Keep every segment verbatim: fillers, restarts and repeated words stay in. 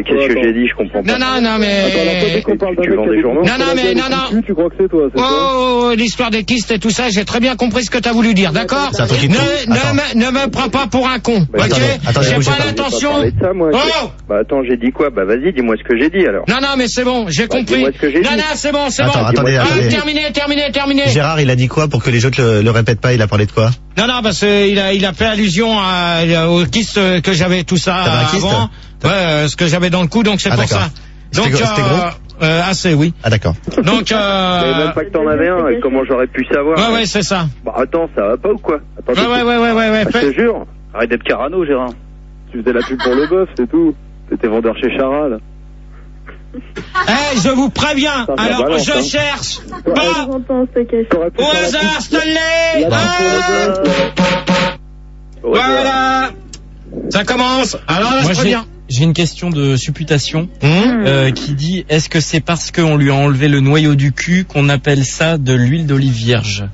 qu'est-ce que j'ai dit? Je comprends pas. Non, non, non, mais... Attends, la fois qu'on parle d'un Tu mec vends qui des avait journaux? des Non, non, kystes, mais qui non, avait non. des kystes, Tu crois que c'est toi, c'est ça? Oh, l'histoire des kystes et tout ça, j'ai très bien compris ce que t'as voulu dire, d'accord? C'est un truc qui Ne, compte. ne, Attends. me, ne me prends pas pour un con, Bah, ok? attendez, attendez, J'ai bougez pas pas. l'intention... Parler de ça, moi. Oh! Bah attends, j'ai dit quoi? Bah vas-y, dis-moi ce que j'ai dit alors. Non, non, mais c'est bon, j'ai Bah, compris. dis-moi ce que j'ai Non, dit. non, c'est bon, c'est Attends, bon. attendez, Ah, attendez. terminé, terminé, terminé. Gérard, il a dit quoi pour que les autres le, le répètent pas? Il a parlé de quoi? Non, non, parce qu'il a, il a fait allusion à, au kyste que j'avais tout ça T'avais un kyste? avant. Ouais, euh, ce que j'avais dans le cou, donc c'est Ah, pour d'accord. ça. C'était Donc, gros- c'était gros euh, assez, oui. Ah d'accord. Donc, Je savais euh, même pas que t'en avais un, et comment j'aurais pu savoir? ouais, ouais, c'est ça. Bah attends, ça va pas ou quoi? Attends, Ouais, ouais, ouais, ouais, ouais, ouais. je Fais- te jure. Arrête d'être carano, Gérard. Tu faisais la pub pour le bœuf, c'est tout. T'étais vendeur chez Charal. Eh, je vous préviens. Ça, ça Alors, balance, je hein. cherche Ouais, pas J'entends, c'est caché. T'aurais pu au faire la hasard, pub- Stanley. la pub pour le bœuf. Voilà. Ça commence. Alors là, Moi, je j'ai, préviens. j'ai une question de supputation Hum euh, qui dit est-ce que c'est parce qu'on lui a enlevé le noyau du cul qu'on appelle ça de l'huile d'olive vierge?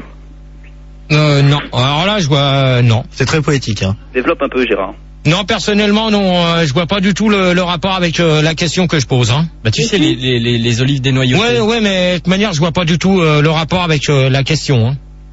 Euh, non. Alors là, je vois, euh, non. C'est très poétique, hein. Développe un peu, Gérard. Non, personnellement, non. Euh, je vois pas du tout le, le rapport avec euh, la question que je pose. Hein. Bah tu sais les, les, les, les olives dénoyautées. Ouais, ouais, mais de toute manière, je vois pas du tout euh, le rapport avec euh, la question. Hein.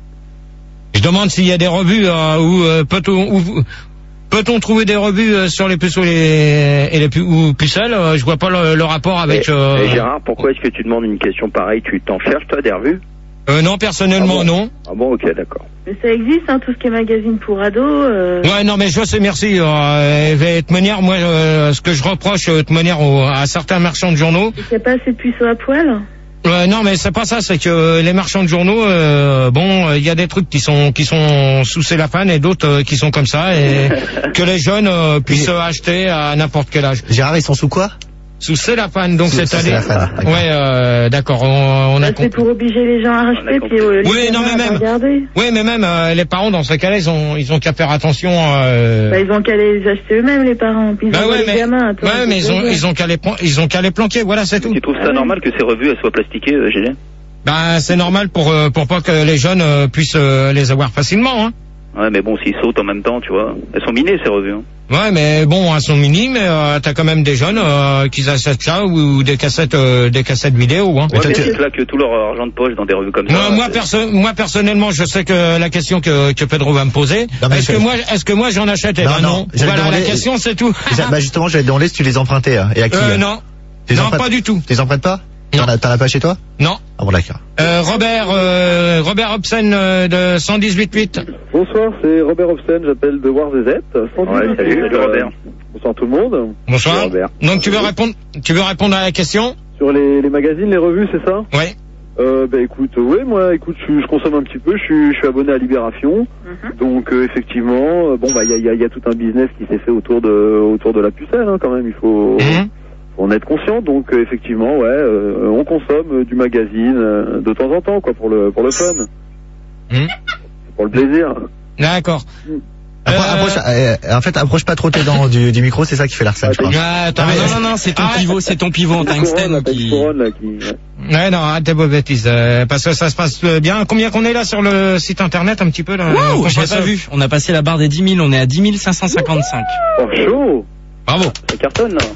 Je demande s'il y a des revues euh, où euh, peut-on où, peut-on trouver des revues euh, sur les puceaux et les, et les pu, ou pucelles. Euh, je vois pas le, le rapport avec. Et, Euh, et Gérard, pourquoi est-ce que tu demandes une question pareille? Tu t'en cherches, toi, des revues? euh, non, personnellement, Ah bon non. Ah bon, ok, d'accord. Mais ça existe, hein, tout ce qui est magazine pour ados. Euh... Ouais, non, mais je sais, merci. Euh, et de toute manière, moi, euh, ce que je reproche euh, de toute manière aux- à certains marchands de journaux. Il n'y a pas assez de puceaux à poil. Ouais, non, mais c'est pas ça. C'est que euh, les marchands de journaux, euh, bon, il y a des trucs qui sont qui sont sous cellophane et d'autres euh, qui sont comme ça, et que les jeunes euh, puissent euh, acheter à n'importe quel âge. Gérard, ils sont sous quoi? Sous cellophane, donc Sous- c'est sous allé. cellophane, d'accord. Ouais, euh, d'accord. On, on a Bah, c'est compris. pour obliger les gens à racheter, compris. puis euh, les Oui, non, gamins mais à même- regarder. Oui, mais même euh, les parents dans ce cas-là, ils ont ils ont qu'à faire attention. Euh... Bah, ils ont qu'à les acheter eux-mêmes, les parents. Puis ils bah envoient ouais, les mais gamins. Attends, ouais, mais ils ont ils ont qu'à les plan- ils ont qu'à les planquer. Voilà, c'est tout. Tu trouves ça Ah oui. normal que ces revues, elles soient plastiquées, euh, G G? Bah, c'est normal pour euh, pour pas que les jeunes euh, puissent euh, les avoir facilement. Hein. Ouais, mais bon, s'ils sautent en même temps, tu vois. Elles sont minées, ces revues. Hein. Ouais, mais bon, elles sont mini, mais euh, t'as quand même des jeunes euh, qui achètent ça ou, ou des cassettes, euh, des cassettes vidéo. Hein. Ouais, toi, mais tu- ils claquent tout leur argent de poche dans des revues comme ça. Moi, moi, c'est- perso moi, personnellement, je sais que la question que, que Pedro va me poser, Non, mais est-ce je- que moi, est-ce que moi j'en achète? Eh Non, ben non, non. j'allais Voilà, demander- la question, c'est tout. Déjà, bah justement, je vais te demander si tu les empruntais. hein. Et à qui? euh, hein non, Tu les non, empruntes- pas du tout. Tu les empruntes pas? Non. T'en as, t'en as pas chez toi? Non. Ah bon, d'accord. Euh, Robert, euh, Robert Hobson euh, de cent dix-huit huit. Bonsoir, c'est Robert Hobson, j'appelle de Warzezet. Ouais, salut, salut, Robert. Bonsoir tout le monde. Bonsoir. Salut, Robert. Donc tu veux répondre, tu veux répondre à la question? Sur les, les magazines, les revues, c'est ça? Oui. Euh, bah écoute, ouais, moi, écoute, je, je consomme un petit peu, je suis, je suis abonné à Libération, Mhm. donc euh, effectivement, euh, bon bah il y a, y, a, y a tout un business qui s'est fait autour de autour de la pucelle, hein, quand même, il faut, Mhm. faut en être conscient, donc euh, effectivement, ouais, euh, on consomme euh, du magazine euh, de temps en temps, quoi, pour le pour le fun, Mhm. pour le plaisir. D'accord. Appro- Euh, approche, euh, en fait, approche pas trop tes dents du, du micro, c'est ça qui fait l'arsène, je crois. Ah, attends, Ah, mais mais- non non non, c'est ton Ah, pivot, c'est ton pivot en La couronne, tungstène la qui. couronne, là, qui... ouais. Ouais, non, arrête tes bêtises, euh, parce que ça se passe euh, bien. Combien qu'on est là sur le site internet, un petit peu là? Wow, qu'on j'ai passe, pas euh, vu. On a passé la barre des dix mille, on est à dix mille cinq cent cinquante-cinq. Oh, chaud. Bravo. Ça cartonne, là.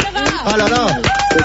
Oh là là!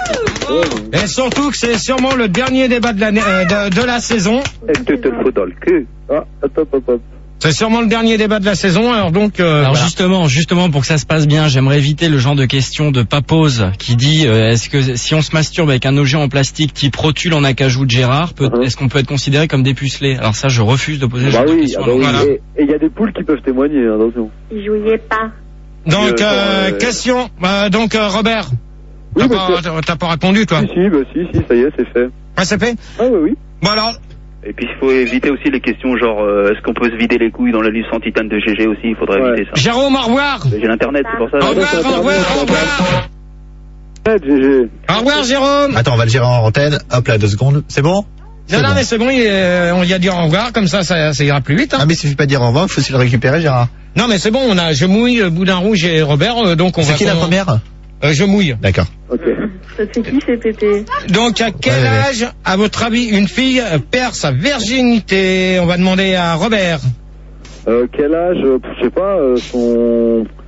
Et surtout que c'est sûrement le dernier débat de, l'année, euh, de, de la saison. Est-ce que te le faut dans le cul? Ah, hop, hop, hop, hop. C'est sûrement le dernier débat de la saison, alors donc... Euh, Alors voilà. justement, justement pour que ça se passe bien, j'aimerais éviter le genre de question de papose qui dit euh, est-ce que si on se masturbe avec un objet en plastique type rotule en acajou de Gérard, peut, Uh-huh. est-ce qu'on peut être considéré comme dépucelé? Alors ça, je refuse de poser ce Bah genre de oui, question. ah bah oui. Voilà. Et il y a des poules qui peuvent témoigner, hein, attention. Ils jouaient pas. Donc, Euh, euh, euh, question, euh, donc euh, Robert, Oui, t'as bah, pas, t'as- t'as pas répondu toi? Si, si, bah si, si, ça y est, c'est fait. Ouais, c'est fait. Ah oui, oui. Bon alors, Et puis il faut éviter aussi les questions genre euh, est-ce qu'on peut se vider les couilles dans la luce sans titane de G G aussi, il faudrait Ouais. éviter ça. Jérôme, au revoir. J'ai l'internet, c'est pour ça. Au revoir, au revoir, au revoir. Ouais, G G. Au revoir Jérôme. Attends, on va le gérer en antenne. Hop là, deux secondes. C'est bon? Non, C'est non, bon. mais c'est bon, il est- on y a dit au revoir, comme ça, ça, ça ira plus vite. Hein. Ah, mais il suffit pas de dire au revoir, il faut aussi le récupérer, Gérard. Non, mais c'est bon, on a Je mouille, euh, Boudin Rouge et Robert, euh, donc on va... C'est qui la qu'on- première? euh, Je mouille. D'accord. Ok. Ça te fait qui, ces pétés? Donc, à quel Ouais, ouais. âge, à votre avis, une fille euh, perd sa virginité? On va demander à Robert. Euh, quel âge, euh, je sais pas, euh, son,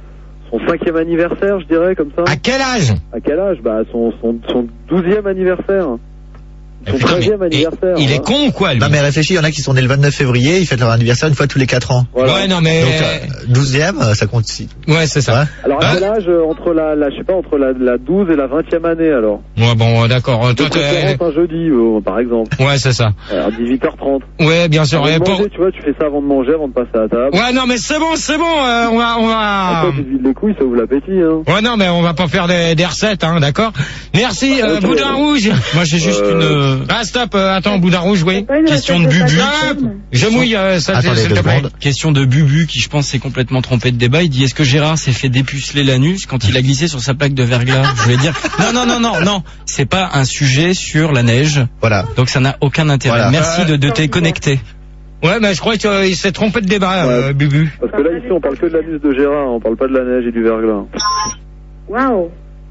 son cinquième anniversaire, je dirais, comme ça. À quel âge? À quel âge? Bah, son, son, son douzième anniversaire. Son Putain, treizième mais anniversaire. Il, il hein. est con ou quoi, lui? Non mais réfléchis, il y en a qui sont nés le vingt-neuf février, ils fêtent leur anniversaire une fois tous les quatre ans. Voilà. Ouais, non, mais... Donc euh, douzième, euh, ça compte aussi. Ouais, c'est ça. Ouais. Alors, à Hein quel âge, euh, entre la, la, je sais pas, entre la, la douze et la vingtième année, alors? Ouais, bon, d'accord. De Toi, t'es- préférence un jeudi, euh, par exemple. Ouais, c'est ça. Euh, À dix-huit heures trente. Ouais, bien sûr. Avant Et de pour- manger, tu vois, tu fais ça avant de manger, avant de passer à la table. Ouais, non, mais c'est bon, c'est bon. euh, on va, on va. Après, tu te vides les couilles, ça ouvre l'appétit, hein. Ouais, non, mais on va pas faire des, des recettes, hein, d'accord. Merci, euh, Ok. Boudin Rouge. Moi j'ai juste Euh, une euh, Ah, stop, euh, attends, Boudin Rouge, oui. Pas une question recette de pâte Bubu. à crème. Je mouille, euh, ça, Attendez s'il deux te plaît. secondes. question de Bubu qui je pense s'est complètement trompé de débat. Il dit est-ce que Gérard s'est fait dépuceler l'anus quand il a glissé sur sa plaque de verglas? Je vais dire non non non non non, c'est pas un sujet sur la neige, Voilà. donc ça n'a aucun intérêt. Voilà. Merci de, de t'être connecté. Ouais, mais je crois qu'il s'est trompé de débat, euh, Ouais. Bubu. Parce que là, ici, on parle que de l'anus de Gérard, on parle pas de la neige et du verglas. Waouh.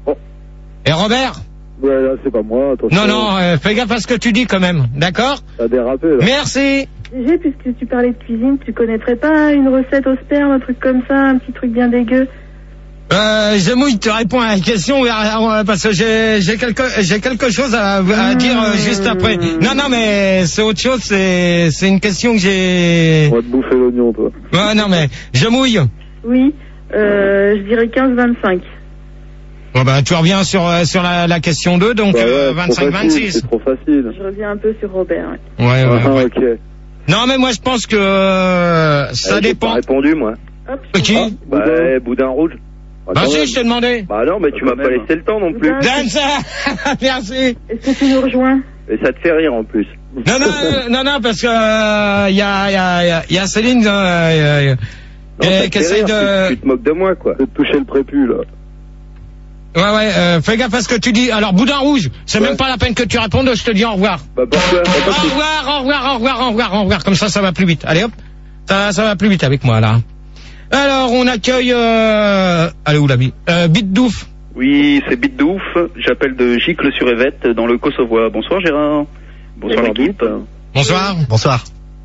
Et Robert? Ouais, là, c'est pas moi, attention. Non, non, euh, fais gaffe à ce que tu dis quand même, d'accord? Ça a dérapé, là. Merci. G G, puisque tu parlais de cuisine, tu connaîtrais pas une recette au sperme, un truc comme ça, un petit truc bien dégueu? Euh, je mouille, te réponds à la question, euh, parce que j'ai, j'ai quelque, j'ai quelque chose à, à dire euh, juste après. Non, non, mais c'est autre chose, c'est, c'est une question que j'ai... On va te bouffer l'oignon, toi. Ouais, non, mais je mouille. Oui, euh, je dirais quinze vingt-cinq. Bon, ben, tu reviens sur, euh, sur la, la question deux, donc Bah ouais, euh, c'est trop vingt-cinq facile, vingt-six. C'est trop facile. Je reviens un peu sur Robert. ouais. Ouais, ouais, Ah, ouais. ok. Non, mais moi, je pense que euh, ça Euh, j'ai dépend. pas répondu, moi. Hop, Qui? Ah, Bah, Boudin. eh, Boudin rouge. Ah, Bah quand si, même. je t'ai demandé. Bah non, mais tu Quand m'as pas même. laissé le temps non plus. Boudin. Donne ça. Merci. Est-ce que tu nous rejoins? Et ça te fait rire en plus. Non, non, euh, non, non, parce que euh, y a, y a, y a, y a Céline euh, euh, Non, ça euh, te qui fait essaye rire, de... tu, tu te moques de moi, quoi. C'est de toucher le prépu, là. Ouais, ouais, euh, fais gaffe à ce que tu dis. Alors, Boudin Rouge, c'est Ouais. même pas la peine que tu répondes, je te dis au revoir. Bah, pourquoi? Au revoir, au revoir, au revoir, au revoir, au revoir. Comme ça, ça va plus vite. Allez, hop. Ça, ça va plus vite avec moi, là. Alors, on accueille... Euh... Allez, où l'ami euh, Bitdouf. Oui, c'est Bite de ouf. J'appelle de Gicle-sur-Évette dans le Kosovo. Bonsoir Gérard. Bonsoir Bonsoir, l'équipe. Bite. Bonsoir. Bonsoir.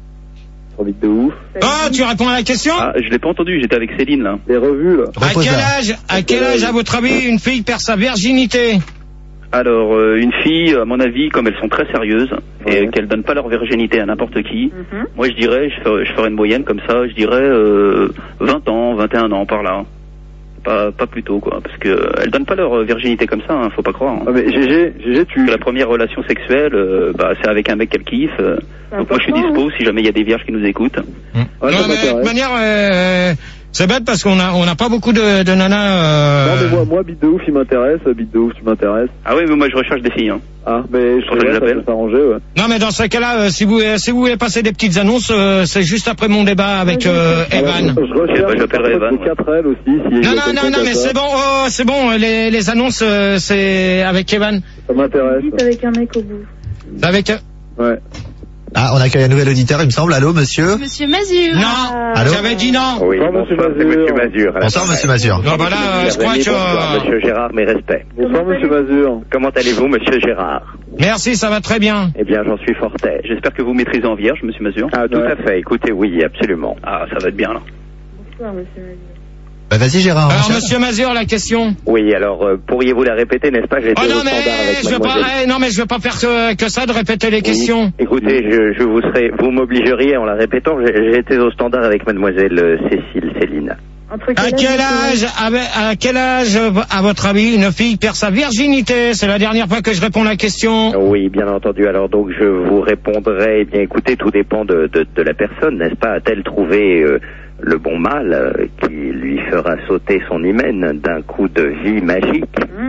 Sur vite de ouf. Oh, tu réponds à la question? Ah, je l'ai pas entendu, j'étais avec Céline là. Les revues, là. À Repose quel là. âge, à quel âge, à votre avis, une fille perd sa virginité? Alors, euh, une fille, à mon avis, comme elles sont très sérieuses et Ouais. qu'elles donnent pas leur virginité à n'importe qui, Mhm. moi je dirais, je ferais, je ferais une moyenne comme ça, je dirais euh, vingt ans, vingt et un ans par là. Pas, pas plus tôt, quoi, parce que euh, elles donnent pas leur virginité comme ça, hein, faut pas croire. hein. Ah, mais G G, G G, tu. Que la première relation sexuelle, euh, bah, c'est avec un mec qu'elle kiffe. euh. C'est donc moi je suis important, dispo si jamais il y a des vierges qui nous écoutent. Ouais, Non, ça mais de m'intéresse. toute manière, euh, c'est bête parce qu'on a, on n'a pas beaucoup de, de nanas. Euh... Non, mais moi, moi, Bite de ouf, il m'intéresse. Bite de ouf, tu m'intéresses. Ah oui, mais moi je recherche des filles. Hein. Ah, mais je Pour ça que ouais, ça j'appelle. peut s'arranger, ouais. Non, mais dans ce cas-là, euh, si vous, euh, si vous voulez passer des petites annonces, euh, c'est juste après mon débat avec euh, Evan. Alors, je, je recherche bah, j'appellerai un pote Evan, de quatre L aussi. s'il y a Non, non, quelqu'un non, qui non, a mais ça. c'est bon, oh, c'est bon, les, les annonces, euh, c'est avec Evan. Ça m'intéresse. Vite avec un mec au bout. C'est avec... euh, Ouais. Ah, on accueille un nouvel auditeur, il me semble. Allô, monsieur? Monsieur Mazur. Non, Allô? j'avais dit non. Oui, Bonsoir, monsieur bonsoir, c'est Mazur. Monsieur Mazur. à la Bonsoir, parole. monsieur Mazur. Non, bah là, euh, je crois que... Bonsoir, euh, Monsieur Gérard, mes respects. Bonsoir, Comment monsieur Mazur. Comment allez-vous, Monsieur Gérard? Merci, ça va très bien. Eh bien, j'en suis fortais. J'espère que vous maîtrisez en vierge, Monsieur Mazur. Ah, tout Ouais. à fait. Écoutez, oui, absolument. Ah, ça va être bien, là. Bonsoir, monsieur Mazur. Bah, vas-y, Gérard. Alors, enchaîne. monsieur Mazur, la question. Oui, alors, euh, pourriez-vous la répéter, n'est-ce pas? J'étais Oh non, au standard mais avec je veux pas, mademoiselle. eh, non, mais je veux pas faire que, que ça de répéter les Oui. questions. Écoutez, je, je vous serais, vous m'obligeriez en la répétant. J'ai- J'étais au standard avec mademoiselle euh, Cécile, Céline. Entre À quel âge, avec- à quel âge, à votre avis, une fille perd sa virginité? C'est la dernière fois que je réponds à la question. Oui, bien entendu. Alors donc je vous répondrai, eh bien écoutez, tout dépend de, de, de la personne, n'est-ce pas? A-t-elle trouvé euh, le bon mâle euh, qui lui fera sauter son hymen d'un coup de vie magique?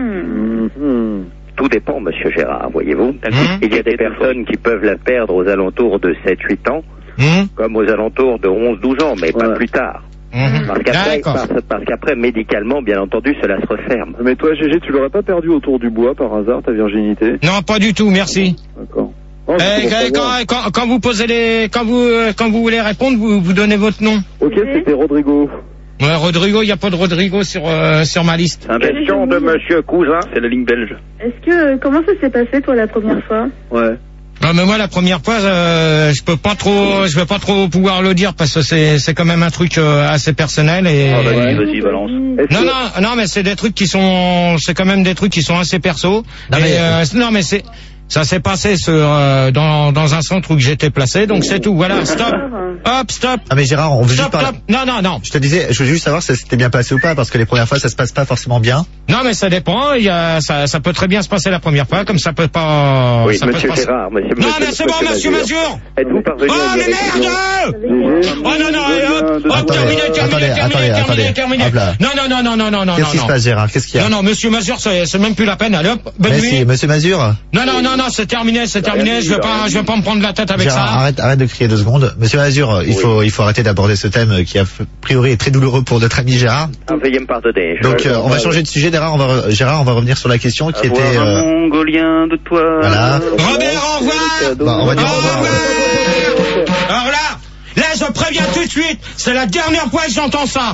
Mmh. Mhm. Tout dépend, monsieur Gérard, voyez-vous. Mhm. Il y a des personnes qui peuvent la perdre aux alentours de sept huit ans, Hum, comme aux alentours de onze douze ans, mais pas Ouais. plus tard. hum. Parce qu'après, D'accord. parce, parce qu'après, médicalement, bien entendu, cela se referme. Mais toi, G G, tu l'aurais pas perdu autour du bois par hasard, ta virginité? Non, pas du tout, merci. D'accord. Oh, Eh, c'est pour quand, savoir. quand, quand vous posez les, quand vous, euh, quand vous voulez répondre, vous, vous donnez votre nom. Ok, c'était Rodrigo. Ouais, Rodrigo, il n'y a pas de Rodrigo sur, euh, sur ma liste. C'est une question de monsieur Cousin, c'est la ligne belge. Est-ce que, comment ça s'est passé, toi, la première fois? Ouais. Non, mais moi la première fois, euh, je peux pas trop, je vais pas trop pouvoir le dire parce que c'est c'est quand même un truc euh, assez personnel et. Ah, vas-y, vas-y, balance. Non, non, non, mais c'est des trucs qui sont, c'est quand même des trucs qui sont assez perso. Non, Et, mais- euh, non, mais c'est, ça s'est passé sur, euh, dans dans un centre où j'étais placé, donc c'est tout. Voilà, stop, hop, stop. Ah mais Gérard, on veut juste Stop, parler. stop. Non, non, non. Je te disais, je voulais juste savoir si ça s'était bien passé ou pas, parce que les premières fois ça se passe pas forcément bien. Non, mais ça dépend. Il y a, ça, ça peut très bien se passer la première fois, comme ça peut pas. Oui, ça peut monsieur se passer- Gérard, monsieur, Non, monsieur, mais c'est bon, monsieur Mazur. Êtes-vous parvenu Oh, à mais une réunion merde! Oh non, non, et hop, hop, Attendez, terminé, terminé, attendez, terminé, attendez, terminé, attendez. terminé. Hop là. Non, non, non, non, non, non, non, Qu'est-ce non, qui se non. passe, Gérard? Qu'est-ce qu'il y a? Non, non, monsieur Mazur, c'est c'est même plus la peine. Allez hop, bonne Merci, nuit. monsieur Mazur. Non, non, non, non, c'est terminé, c'est terminé. Je vais pas, je vais pas me prendre la tête avec Gérard, ça. arrête, arrête de crier deux secondes. Monsieur Mazur, il Oui. faut, il faut arrêter d'aborder ce thème qui a priori est très douloureux pour notre ami Gérard. Ah, veuillez me pardonner. Je- Donc, euh, on va changer de sujet. Gérard, on va, re- Gérard, on va revenir sur la question qui Avoir était. un euh, mongolien de toi. Voilà. Robert, au revoir. Bah, on va Au dire au revoir. revoir. Alors là, là, je préviens tout de suite. C'est la dernière fois que j'entends ça.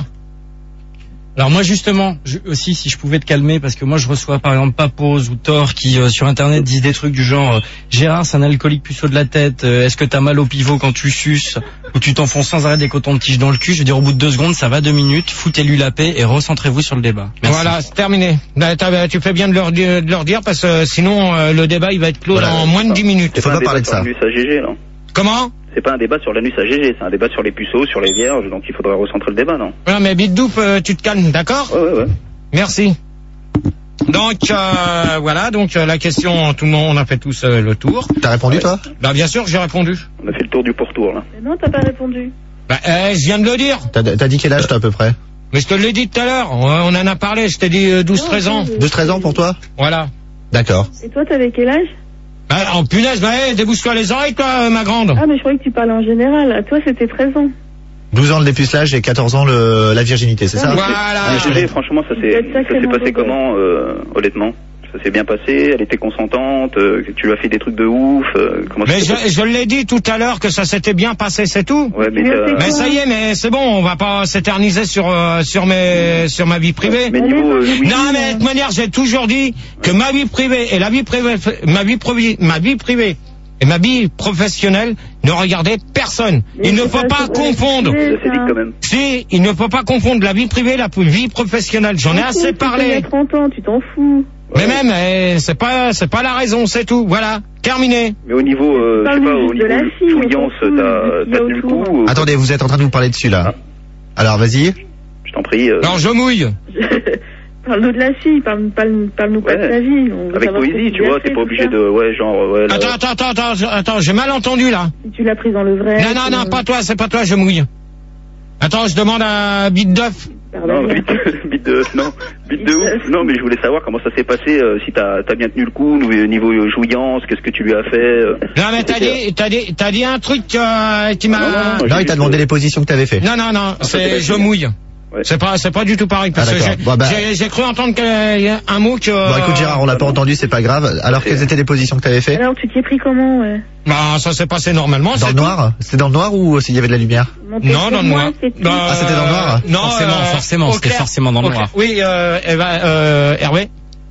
Alors moi justement, je, aussi si je pouvais te calmer, parce que moi je reçois par exemple Papose ou Thor qui euh, sur internet disent des trucs du genre euh, Gérard c'est un alcoolique puceau de la tête, euh, est-ce que t'as mal au pivot quand tu suces ou tu t'enfonces sans arrêt des cotons-tiges dans le cul. Je veux dire au bout de deux secondes ça va deux minutes, foutez-lui la paix et recentrez-vous sur le débat. Merci. Voilà, c'est terminé. Là, t'as- Tu fais bien de leur, dire- de leur dire parce que sinon euh, le débat il va être clos Voilà. dans moins de dix minutes. Il faut pas parler de ça. C'est pas un débat sur l'anus A G G, là. Comment? C'est pas un débat sur l'anus A G G, c'est un débat sur les puceaux, sur les vierges, donc il faudrait recentrer le débat, non? Non mais Big Doop, euh, tu te calmes, d'accord? Ouais, ouais, ouais. Merci. Donc euh, voilà, donc euh, la question, tout le monde, on a fait tous euh, le tour. T'as répondu, toi? Bah bien sûr, j'ai répondu. On a fait le tour du pourtour, là. Mais non, t'as pas répondu. Bah euh, je viens de le dire. T'as, t'as dit quel âge, toi, à peu près? Mais je te l'ai dit tout à l'heure. On, on en a parlé. Je t'ai dit euh, douze treize ans. douze treize ans pour toi? Voilà. D'accord. Et toi, t'avais quel âge? Bah, oh punaise, bah, hey, débouche-toi les oreilles, toi, euh, ma grande. Ah, mais je croyais que tu parlais en général. À toi, c'était treize ans. douze ans le dépucelage et quatorze ans le, la virginité, c'est ça? Voilà. Ah, G G, franchement, ça s'est, Vous êtes ça s'est sacrément passé beau. comment, euh, honnêtement? Ça s'est bien passé, elle était consentante, euh, tu lui as fait des trucs de ouf, euh, comment Mais ça s'est passé? je, je l'ai dit tout à l'heure que ça s'était bien passé, c'est tout. Ouais, mais, Mais t'as- c'est Mais ça y est, mais c'est bon, on va pas s'éterniser sur euh, sur mes sur ma vie privée. mais niveau, euh, oui, Non, mais de toute manière, j'ai toujours dit que ma vie privée et la vie privée, ma vie privée, ma vie privée et ma vie professionnelle ne regardaient personne. Mais Il ne c'est faut pas- pas c'est pas confondre. la ça vérité, s'est dit ça. quand même. Si, il ne faut pas confondre la vie privée et la vie professionnelle. J'en ai assez Tu connais parlé. trente ans, tu t'en fous. Mais même, eh, c'est pas, c'est pas la raison, c'est tout. Voilà, terminé. Mais au niveau, euh, je sais pas, au Parle-nous de niveau la fille, jouillance, on s'en fout, t'as, de ce qu'il y t'as a tenu le autour. coup? ou- Attendez, vous êtes en train de nous parler dessus, là. Alors, vas-y. Je t'en prie. euh, Alors je mouille. Parle-nous de la fille, parle, parle, parle-nous pas Ouais. de ta vie. On veut Avec savoir ce poésie, que tu as vois, fait, t'es pas tout obligé ça. de, ouais, genre, ouais, là- Attends, attends, attends, attends, attends, j'ai mal entendu là. Si tu l'as prise dans le vrai. Non, non, non, euh, pas toi, c'est pas toi, je mouille. Attends, je demande à Bite d'œuf. pardon. Non, bite, bite de, non, bite de ouf. Non, mais je voulais savoir comment ça s'est passé, euh, si t'as, t'as bien tenu le coup, nou- niveau euh, jouillance, qu'est-ce que tu lui as fait. euh. Non, mais t'as dit, t'as dit, t'as dit un truc euh, qui Non, non, m'a. non, Non, j'ai il t'a juste- demandé les positions que t'avais fait. Non, non, non, ça, c'est c'est je pas- mouille. Ouais. C'est pas, c'est pas du tout pareil parce Ah, que d'accord. j'ai, Bon, bah- j'ai, j'ai cru entendre que- y a un mot que. Bon, écoute, Gérard, on l'a pas entendu, c'est pas grave. Alors, quelles étaient les positions que t'avais fait? Alors, tu t'y es pris comment, ouais? Bah, ça s'est passé normalement. Dans c'est le tout. noir? C'était dans le noir ou s'il y avait de la lumière? Monter Non, sur dans le moi, noir. c'est tout. Bah, Ah, c'était dans le noir? Non, Forcément, euh, forcément, au c'était clair. forcément dans le Au noir. clair. Oui, euh, Eva, euh, Hervé.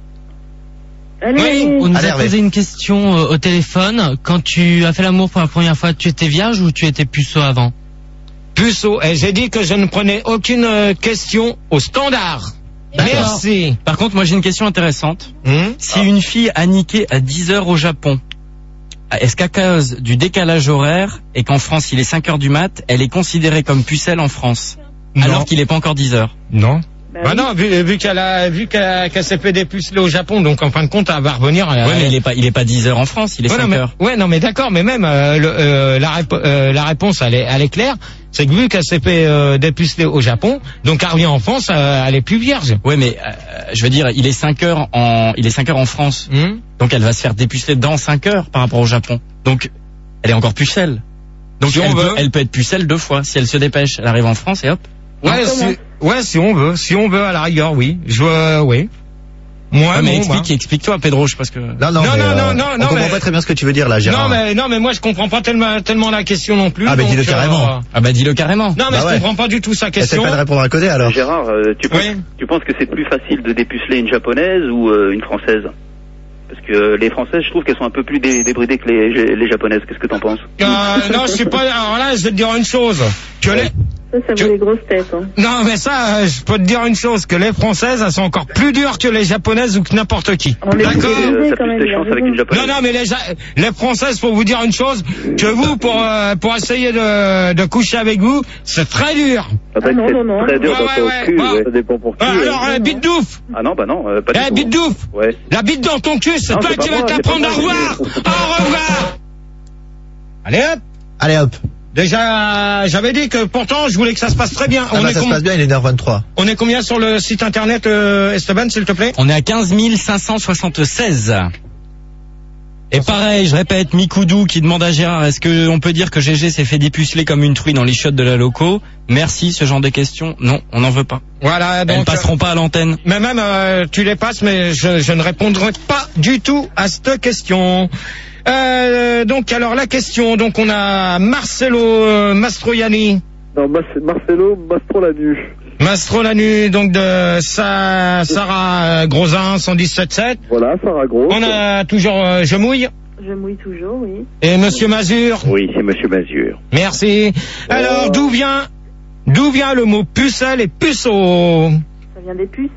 Allez, Oui, allez. On nous Allez, a Hervé. posé une question euh, au téléphone. Quand tu as fait l'amour pour la première fois, tu étais vierge ou tu étais puceau avant? Puceau. Et j'ai dit que je ne prenais aucune euh, question au standard. D'accord. Merci. Par contre, moi j'ai une question intéressante. Hum Si une fille a niqué à dix heures au Japon, est-ce qu'à cause du décalage horaire et qu'en France il est cinq heures du mat, elle est considérée comme pucelle en France Non. alors qu'il est pas encore dix heures? Non. Bah Bah oui. non, vu, vu qu'elle a, vu qu'elle, qu'elle s'est fait dépuceler au Japon, donc en fin de compte, elle va revenir. Elle, Ouais, mais il est pas, il est pas dix heures en France, il est Ouais, non, cinq mais, heures. ouais, non, mais d'accord, mais même euh, le, euh, la, répo- euh, la réponse, elle est, elle est claire. C'est que vu qu'elle s'est fait euh, dépuceler au Japon, donc elle revient en France, euh, elle est plus vierge. Ouais, mais euh, je veux dire, il est cinq heures en, il est cinq heures en France, Hum donc elle va se faire dépuceler dans cinq heures par rapport au Japon. Donc, elle est encore pucelle. Donc Si on elle, veut. peut, elle peut être pucelle deux fois. Si elle se dépêche, elle arrive en France et hop. Ouais, comment si, ouais, si on veut, si on veut à la rigueur, oui. Je veux, oui. Moi, Ouais, mais bon, explique, moi. explique-toi, Pedroche, parce que. Non, non, Non, mais, non, euh, non, non, on non, comprend mais- pas très bien ce que tu veux dire, là, Gérard. Non, mais, non, mais moi, je comprends pas tellement, tellement la question non plus. Ah, bah, donc, dis-le carrément. Ah bah dis-le carrément. Non, mais Bah je ouais. comprends pas du tout sa Essaie question. pas de répondre à côté, alors. Gérard, euh, tu, penses, Oui. tu penses que c'est plus facile de dépuceler une japonaise ou euh, une française? Parce que les Françaises, je trouve qu'elles sont un peu plus dé- débridées que les, les Japonaises. Qu'est-ce que t'en penses? Euh, non, je suis pas... Alors là, je vais te dire une chose. Que les... Ça, ça Tu- vaut les grosses têtes. Hein. Non, mais ça, euh, je peux te dire une chose, que les Françaises, elles sont encore plus dures que les Japonaises ou que n'importe qui. On est D'accord? obligé. Euh, T'as quand plus même, de il a chance avec raison. une Japonaise. Non, non, mais les, Ja- les Françaises, pour vous dire une chose, que vous, pour, euh, pour essayer de, de coucher avec vous, c'est très dur. Ah, bah, Ah non, c'est non, non. très dur Ouais, quand ouais, t'es au ouais, cul, bah. ouais. Ça dépend pour qui. Euh, ouais. alors, euh, bite douf. Ah non, bah non, euh, pas du Eh, tout. bite douf. Ouais. La bite dans ton cul, c'est Non, toi c'est qui pas vas moi, t'apprendre à c'est pas moi. revoir. Au revoir. Allez hop. Allez hop. Déjà, j'avais dit que pourtant, je voulais que ça se passe très bien. Ah on, bah, est ça se com- passe bien, il est une heure vingt-trois. on est combien sur le site internet, euh, Esteban, s'il te plaît? On est à quinze mille cinq cent soixante-seize. Et pareil, je répète, Mikoudou qui demande à Gérard, est-ce que on peut dire que G G s'est fait dépuceler comme une truie dans les chiottes de la loco? Merci, ce genre de questions. Non, on n'en veut pas. Voilà, donc. Elles passeront pas à l'antenne. Mais même, euh, tu les passes, mais je, je ne répondrai pas du tout à cette question. Euh, donc, alors, la question, donc on a Marcelo euh, Mastroianni. Non, Mas- Marcelo Mastrolanu. Mastrolanu, donc de Sa- Sarah euh, Grosin, cent dix-sept sept. Voilà, Sarah Gros. On a toujours euh, Je mouille. Je mouille toujours, oui. Et Monsieur Mazur. Oui, c'est Monsieur Mazur. Merci. Alors, d'où vient, d'où vient le mot pucelle et puceau? Ça vient des puces.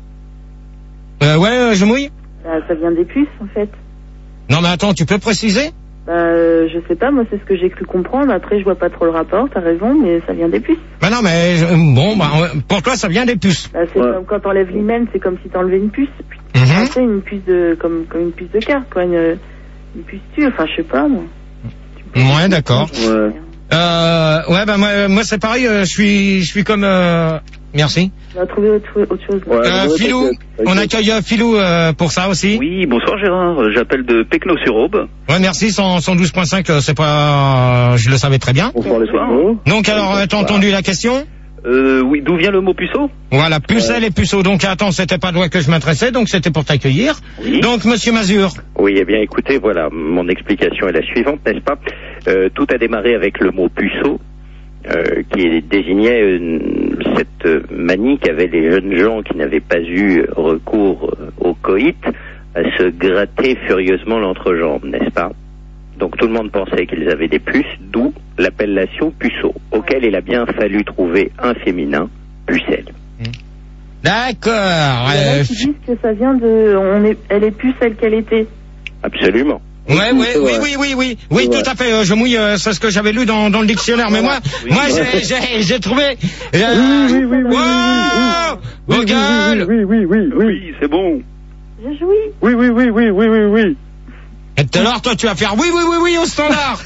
Euh, ouais, euh, Je mouille. Bah, ça vient des puces, en fait. Non, mais attends, tu peux préciser? Bah, euh, je sais pas, moi, c'est ce que j'ai cru comprendre. Après, je vois pas trop le rapport, t'as raison, mais ça vient des puces. Bah non, mais je- bon, bah, euh, pour toi, ça vient des puces. Bah, c'est Ouais. comme quand t'enlèves l'hymen, c'est comme si t'enlevais une puce. Mhm. Ah, c'est une puce de, comme, comme une puce de carte, quoi, une, une puce tue, enfin, je sais pas, moi. Ouais, d'accord. Ouais. Euh, ouais, bah moi, moi c'est pareil. euh, Je suis, je suis comme. Euh... Merci. On va trouver autre, autre chose. Ouais, Euh, ouais, Philou, t'inquiète, t'inquiète. on accueille euh, Philou euh, pour ça aussi. Oui, bonsoir Gérard, Euh, j'appelle de Pecno-sur-Aube. Ouais, merci. cent douze point cinq, euh, c'est pas. euh, je le savais très bien. Bonsoir les Bonsoir. Philou. Donc alors, euh, t'as entendu la question? Euh, oui, d'où vient le mot puceau? Voilà, pucelle et puceau. Donc attends, c'était pas de toi que je m'adressais, donc c'était pour t'accueillir. Oui. Donc Monsieur Mazur. Oui, eh bien écoutez, voilà, mon explication est la suivante, n'est-ce pas? Euh, tout a démarré avec le mot puceau, euh, qui désignait euh, cette euh, manie qu'avaient les jeunes gens qui n'avaient pas eu recours euh, au coït à se gratter furieusement l'entrejambe, n'est-ce pas? Donc tout le monde pensait qu'ils avaient des puces, d'où l'appellation puceau, auquel il a bien fallu trouver un féminin, pucelle. D'accord. Il y en a euh, qui disent que ça vient de, on est, elle est plus celle qu'elle était. Absolument. Ouais, ouais, C'est oui, vrai. oui, oui, oui, oui, C'est tout vrai. à fait. euh, je mouille, euh, c'est ce que j'avais lu dans, dans le dictionnaire. Mais moi, Oui. moi, j'ai, j'ai, j'ai trouvé. euh, Oui, oui, oui, oui, oui, Wow, oui, vos oui, gueules. oui, oui, oui, oui, oui, Oui, c'est bon. J'ai joui. oui, oui, oui, oui, oui, oui, oui. Et tout à l'heure, toi, tu vas faire oui, oui, oui, oui au standard.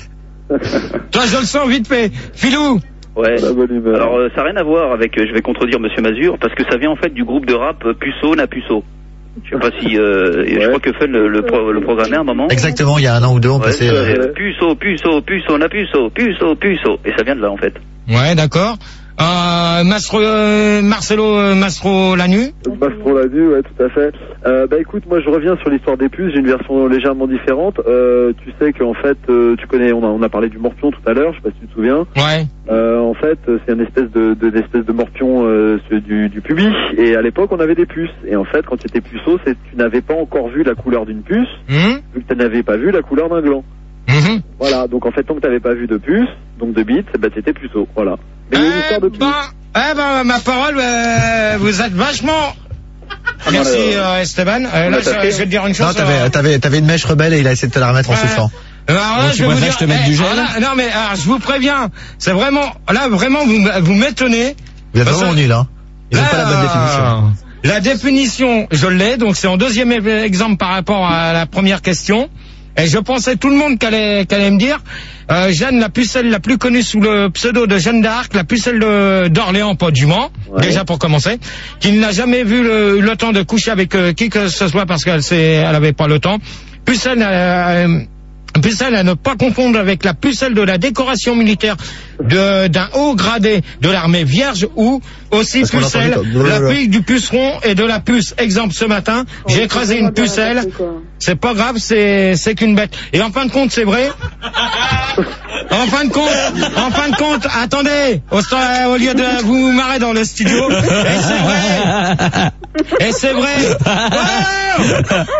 Toi, je le sens vite fait. Filou. Ouais. La bonne humeur. Alors euh, ça n'a rien à voir avec, euh, je vais contredire Monsieur Mazur, parce que ça vient en fait du groupe de rap euh, Puceau na Puceau. Je sais pas si, euh, je Ouais. crois que fait le, le, pro- le programmer à un moment. Exactement, il y a un an ou deux, on Ouais, passait. c'est, euh, euh, Puceau, Puceau, Puceau na Puceau, Puceau, Puceau. Et ça vient de là en fait. Ouais, d'accord. Euh, Mastro, euh, Marcelo euh, Mastro Lanu. Mastro l'a vu, ouais, tout à fait. Euh, bah écoute, moi je reviens sur l'histoire des puces, j'ai une version légèrement différente. Euh, tu sais qu'en fait, euh, tu connais, on a, on a parlé du morpion tout à l'heure, je sais pas si tu te souviens. Ouais. Euh, en fait, c'est une espèce de, de, d'espèce de morpion euh, c'est du, du pubis. Et à l'époque, on avait des puces. Et en fait, quand tu étais puceau, c'est tu n'avais pas encore vu la couleur d'une puce, Hum, vu que tu n'avais pas vu la couleur d'un gland. hum. Voilà, donc en fait, tant que tu n'avais pas vu de puce, donc de bite, bah t'étais puceau, voilà. Mais il y a une Eh histoire de puce. ben, eh ben, ma parole, euh, vous êtes vachement. Ah, Merci non, là, euh, Esteban. Euh, là, bah, t'as je, fait, je vais te dire une chose. Non, t'avais, euh, t'avais, t'avais une mèche rebelle et il a essayé de te la remettre en Ouais. soufflant. Euh, alors là, Bon, je tu vais vous préfères dire, que je te mette eh, du gel alors là, non mais alors, je vous préviens, c'est vraiment là vraiment vous m- vous m'étonnez. Vous êtes Parce vraiment que- nul, hein. Ils ont Là, pas la bonne définition. La définition, je l'ai, donc c'est en deuxième e- exemple par rapport à la première question. Et je pensais tout le monde qu'elle allait, qu'elle allait me dire, euh, Jeanne, la pucelle la plus connue sous le pseudo de Jeanne d'Arc, la pucelle de- d'Orléans, pas du Mans, Ouais. déjà pour commencer, qui n'a jamais vu le, le temps de coucher avec euh, qui que ce soit parce qu'elle s'est, elle avait pas le temps. Pucelle, euh, pucelle à ne pas confondre avec la pucelle de la décoration militaire de- d'un haut gradé de l'armée vierge ou aussi Parce qu'on a pucelle, entendu comme- la pique du puceron et de la puce. Exemple ce matin, j'ai écrasé une pucelle. C'est pas grave, c'est c'est qu'une bête. Et en fin de compte, c'est vrai. En fin de compte, en fin de compte, attendez, au, sta- au lieu de vous marrer dans le studio, et c'est vrai. Et c'est vrai. Oh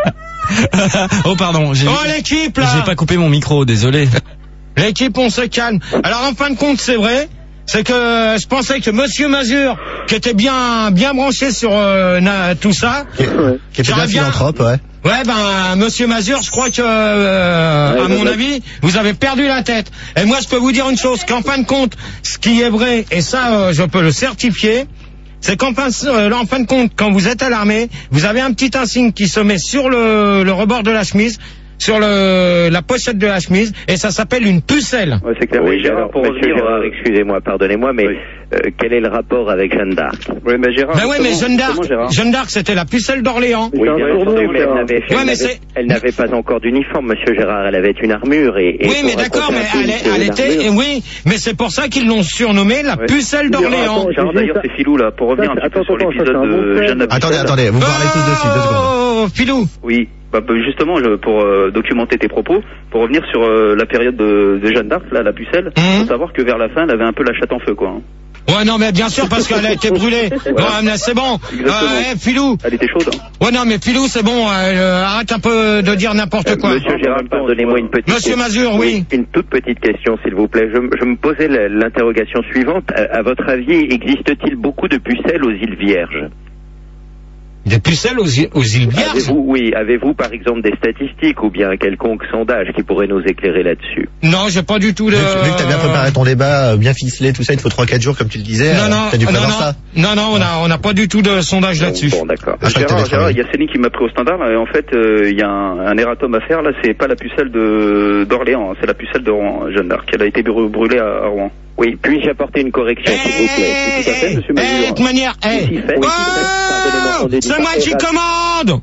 Oh pardon, j'ai, Oh l'équipe là. j'ai pas coupé mon micro, désolé. L'équipe, on se calme. Alors en fin de compte, c'est vrai, c'est que je pensais que Monsieur Mazur, qui était bien bien branché sur euh, na, tout ça, Qui, qui était bien philanthrope, ouais. Ouais, ben Monsieur Mazur, je crois que, euh, Ouais, à mon ouais. avis, vous avez perdu la tête. Et moi, je peux vous dire une chose, qu'en fin de compte, ce qui est vrai, et ça, euh, je peux le certifier, c'est qu'en fin, euh, en fin de compte, quand vous êtes à l'armée, vous avez un petit insigne qui se met sur le, le rebord de la chemise, sur le, la pochette de la chemise, et ça s'appelle une pucelle. Ouais, c'est clair. Oui, Mais Gérard, alors, pour monsieur revenir, Gérard, euh, excusez-moi, pardonnez-moi, mais Oui. euh, quel est le rapport avec Jeanne d'Arc? ouais, mais Gérard. Ben ouais, mais justement- Jeanne d'Arc, justement, Gérard. Jeanne d'Arc, c'était la pucelle d'Orléans. Mais Oui, c'est un bien surnom, entendu, mais elle Gérard. n'avait, Ouais, elle mais n'avait- c'est- elle n'avait pas encore d'uniforme, monsieur Gérard, elle avait une armure et... et Oui, mais pour d'accord, mais raconter un elle, peu est- elle une était, armure. oui, mais c'est pour ça qu'ils l'ont surnommée la Ouais. pucelle d'Orléans. Attends, Gérard, Gégé, d'ailleurs, ça- c'est Filou, là, pour revenir ça, un petit peu attends, sur attends, l'épisode ça, c'est un bon de fait. Jeanne la Attendez, Pucelle. attendez, vous parlez tous dessus, deux secondes. Oh, Filou. Oui, bah, bah, justement, je, pour euh, documenter tes propos, pour revenir sur euh, la période de, de Jeanne d'Arc, là, la pucelle, Mhm. faut savoir que vers la fin, elle avait un peu la chatte en feu, quoi. hein. Ouais, non, mais bien sûr, parce qu'elle a été brûlée. Bon, mais c'est bon. Exactement. Euh, eh, Filou. Elle était chaude. Hein. Ouais, non, mais Filou, c'est bon, euh, arrête un peu de dire n'importe Euh, quoi. Monsieur Gérard, pardonnez-moi une petite Monsieur Mazur, oui. Une toute petite question, s'il vous plaît. Je, m- je me posais la- l'interrogation suivante. À, à votre avis, existe-t-il beaucoup de pucelles aux îles Vierges? Des pucelles aux, îles- aux îles Vierges. Avez-vous, oui, avez-vous par exemple des statistiques ou bien un quelconque sondage qui pourrait nous éclairer là-dessus? Non, j'ai pas du tout de... Vu que, vu que t'as bien préparé ton débat, euh, bien ficelé, tout ça, il te faut trois quatre jours, comme tu le disais. Non, euh, non, t'as dû non, prévoir non, ça. non, non, on a, on n'a pas du tout de sondage là-dessus. Bon, d'accord. Ah, je crois que Gérard, t'avais Gérard, il travaillé. y a Céline qui m'a pris au standard, là, et en fait, euh, il y a un, un erratum à faire, là, c'est pas la pucelle de d'Orléans, hein, c'est la pucelle de Rouen, Jeanne d'Arc. Elle a été bru- brûlée à, à Rouen. Oui, puis-je apporter une correction, s'il vous plaît? Eh, tout à fait, monsieur eh, Mazur. de manière, eh. Oui, si, fait, oui, si, fait. Pardonnez-moi, Oh, on est c'est moi du- qui commande.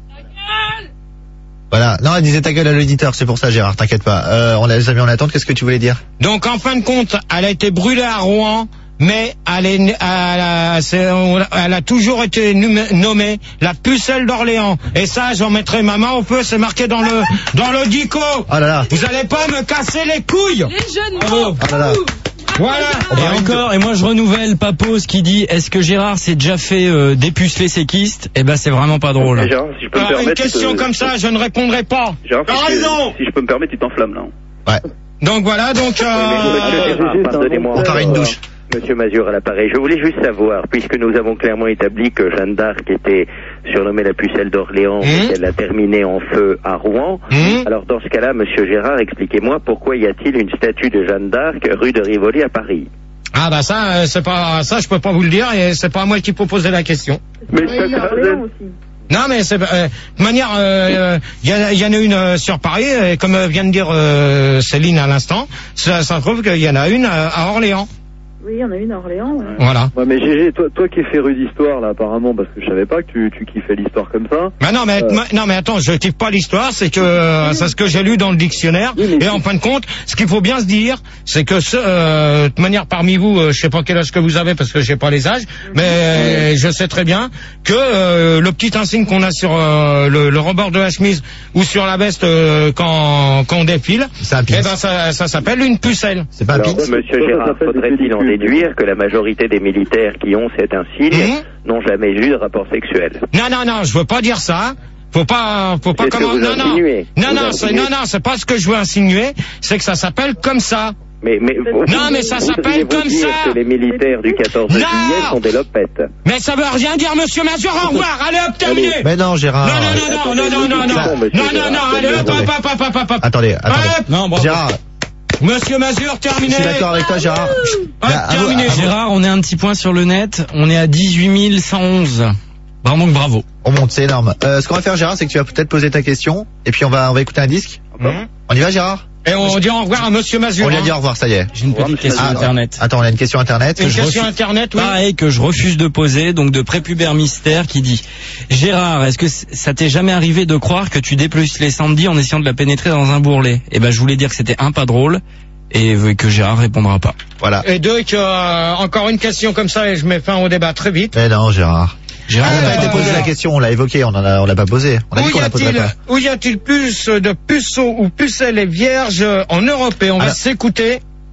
Voilà. Non, elle disait ta gueule à l'auditeur, c'est pour ça, Gérard, t'inquiète pas. Euh, on les a mis en attente, qu'est-ce que tu voulais dire? Donc en fin de compte, elle a été brûlée à Rouen, mais elle, est, elle, a, c'est- on- elle a toujours été numé- nommée la pucelle d'Orléans. Et ça, j'en mettrai ma main au feu, c'est marqué dans le dans le dico. Oh là là. Vous allez pas me casser les couilles. Les jeunes Bravo. Oh là là. Voilà. Et encore, et moi je renouvelle Papos qui dit, est-ce que Gérard s'est déjà fait euh, dépuceler ses kystes? Eh ben c'est vraiment pas drôle. Et Gérard, si je peux me Alors, une permettre. question euh, comme ça, je ne répondrai pas. Gérard, T'as si, je- raison. si je peux me permettre, tu t'enflammes, là. Ouais. Donc voilà, donc... Monsieur Euh, Gérard, Gégé, c'est un pardonnez-moi. bon On t'aurait une douche. Monsieur Mazur à l'appareil, je voulais juste savoir, puisque nous avons clairement établi que Jeanne d'Arc était surnommée la pucelle d'Orléans et Mmh. qu'elle a terminé en feu à Rouen, Mmh. alors dans ce cas-là, Monsieur Gérard, expliquez-moi pourquoi y a-t-il une statue de Jeanne d'Arc rue de Rivoli à Paris? Ah bah ça, euh, c'est pas ça, je peux pas vous le dire et c'est pas à moi qui faut poser la question. Mais Oui, ça, ça- Orléans aussi. Non mais c'est euh, de manière, il euh, y, a- y en a une euh, sur Paris, et comme euh, vient de dire euh, Céline à l'instant, ça, ça trouve qu'il y en a une euh, à Orléans. Oui, il y en a une à Orléans. ouais. Voilà. Ouais, mais Gégé, toi, toi qui es féru d'histoire, là, apparemment, parce que je savais pas que tu, tu kiffais l'histoire comme ça. Bah non mais Euh. ma- non mais attends, je kiffe pas l'histoire, c'est que euh, c'est ce que j'ai lu dans le dictionnaire. Oui, mais- Et en fin de compte, ce qu'il faut bien se dire, c'est que ce, euh, de manière parmi vous, euh, je sais pas quel âge que vous avez parce que j'ai pas les âges, mais euh, je sais très bien que euh, le petit insigne qu'on a sur euh, le, le rebord de la chemise ou sur la veste euh, quand quand on défile, C'est un eh pin. ben ça, ça s'appelle une pucelle. C'est pas un Alors, pin. Monsieur Ça, ça Gérard, s'appelle du faudrait-il en pédicule. déduire que la majorité des militaires qui ont cet insigne Mhm. n'ont jamais eu de rapport sexuel? Non non non, je veux pas dire ça. Faut pas, faut pas C'est ce que comment. vous Non non, insinuez. non Vous non, c'est insinuez. non non, c'est pas ce que je veux insinuer. C'est que ça s'appelle comme ça. Mais, mais vous- Non, mais ça s'appelle voudriez-vous comme dire ça. que les militaires du quatorze Non. juillet sont des lopettes. Mais ça veut rien dire, monsieur Mazur, au revoir. Allez hop, terminé. Mais non, Gérard. Non, non, non, non, non, non, non, non, Ça, non, monsieur non, non, Gérard, allez hop, attendez. hop, hop, hop, hop, hop. Attendez, attendez. Hop. Non, bravo. Gérard, Monsieur Mazur, terminé. je suis d'accord avec toi, Gérard. Hop, Mais à vous- terminé. à vous- Gérard, on est un petit point sur le net, on est à dix-huit mille cent onze. Vraiment que bravo. On monte, c'est énorme. Euh, ce qu'on va faire, Gérard, c'est que tu vas peut-être poser ta question, et puis on va, on va écouter un disque. Mhm. On y va, Gérard? Et on dit au revoir à monsieur Mazur. On lui a hein. dit au revoir, ça y est. J'ai une petite question Ah, internet. Attends, on a une question internet. Une je question refuse- internet, oui. Pareil que je refuse de poser, donc de Prépubère Mystère qui dit Gérard, est-ce que c- ça t'est jamais arrivé de croire que tu dépeces les Sandy en essayant de la pénétrer dans un bourrelet? Eh ben je voulais dire que c'était un pas drôle et euh, que Gérard répondra pas. Voilà. Et deux, que, euh, encore une question comme ça et je mets fin au débat très vite. Mais non, Gérard. Gérard, Ah, Euh, on a été posé la question, on l'a évoqué, on en a, on l'a pas posé. On a dit Où qu'on y la poserait a-t-il, pas. où y a-t-il plus de puceaux ou pucelles et vierges en Europe? Et on va Alors- s'écouter.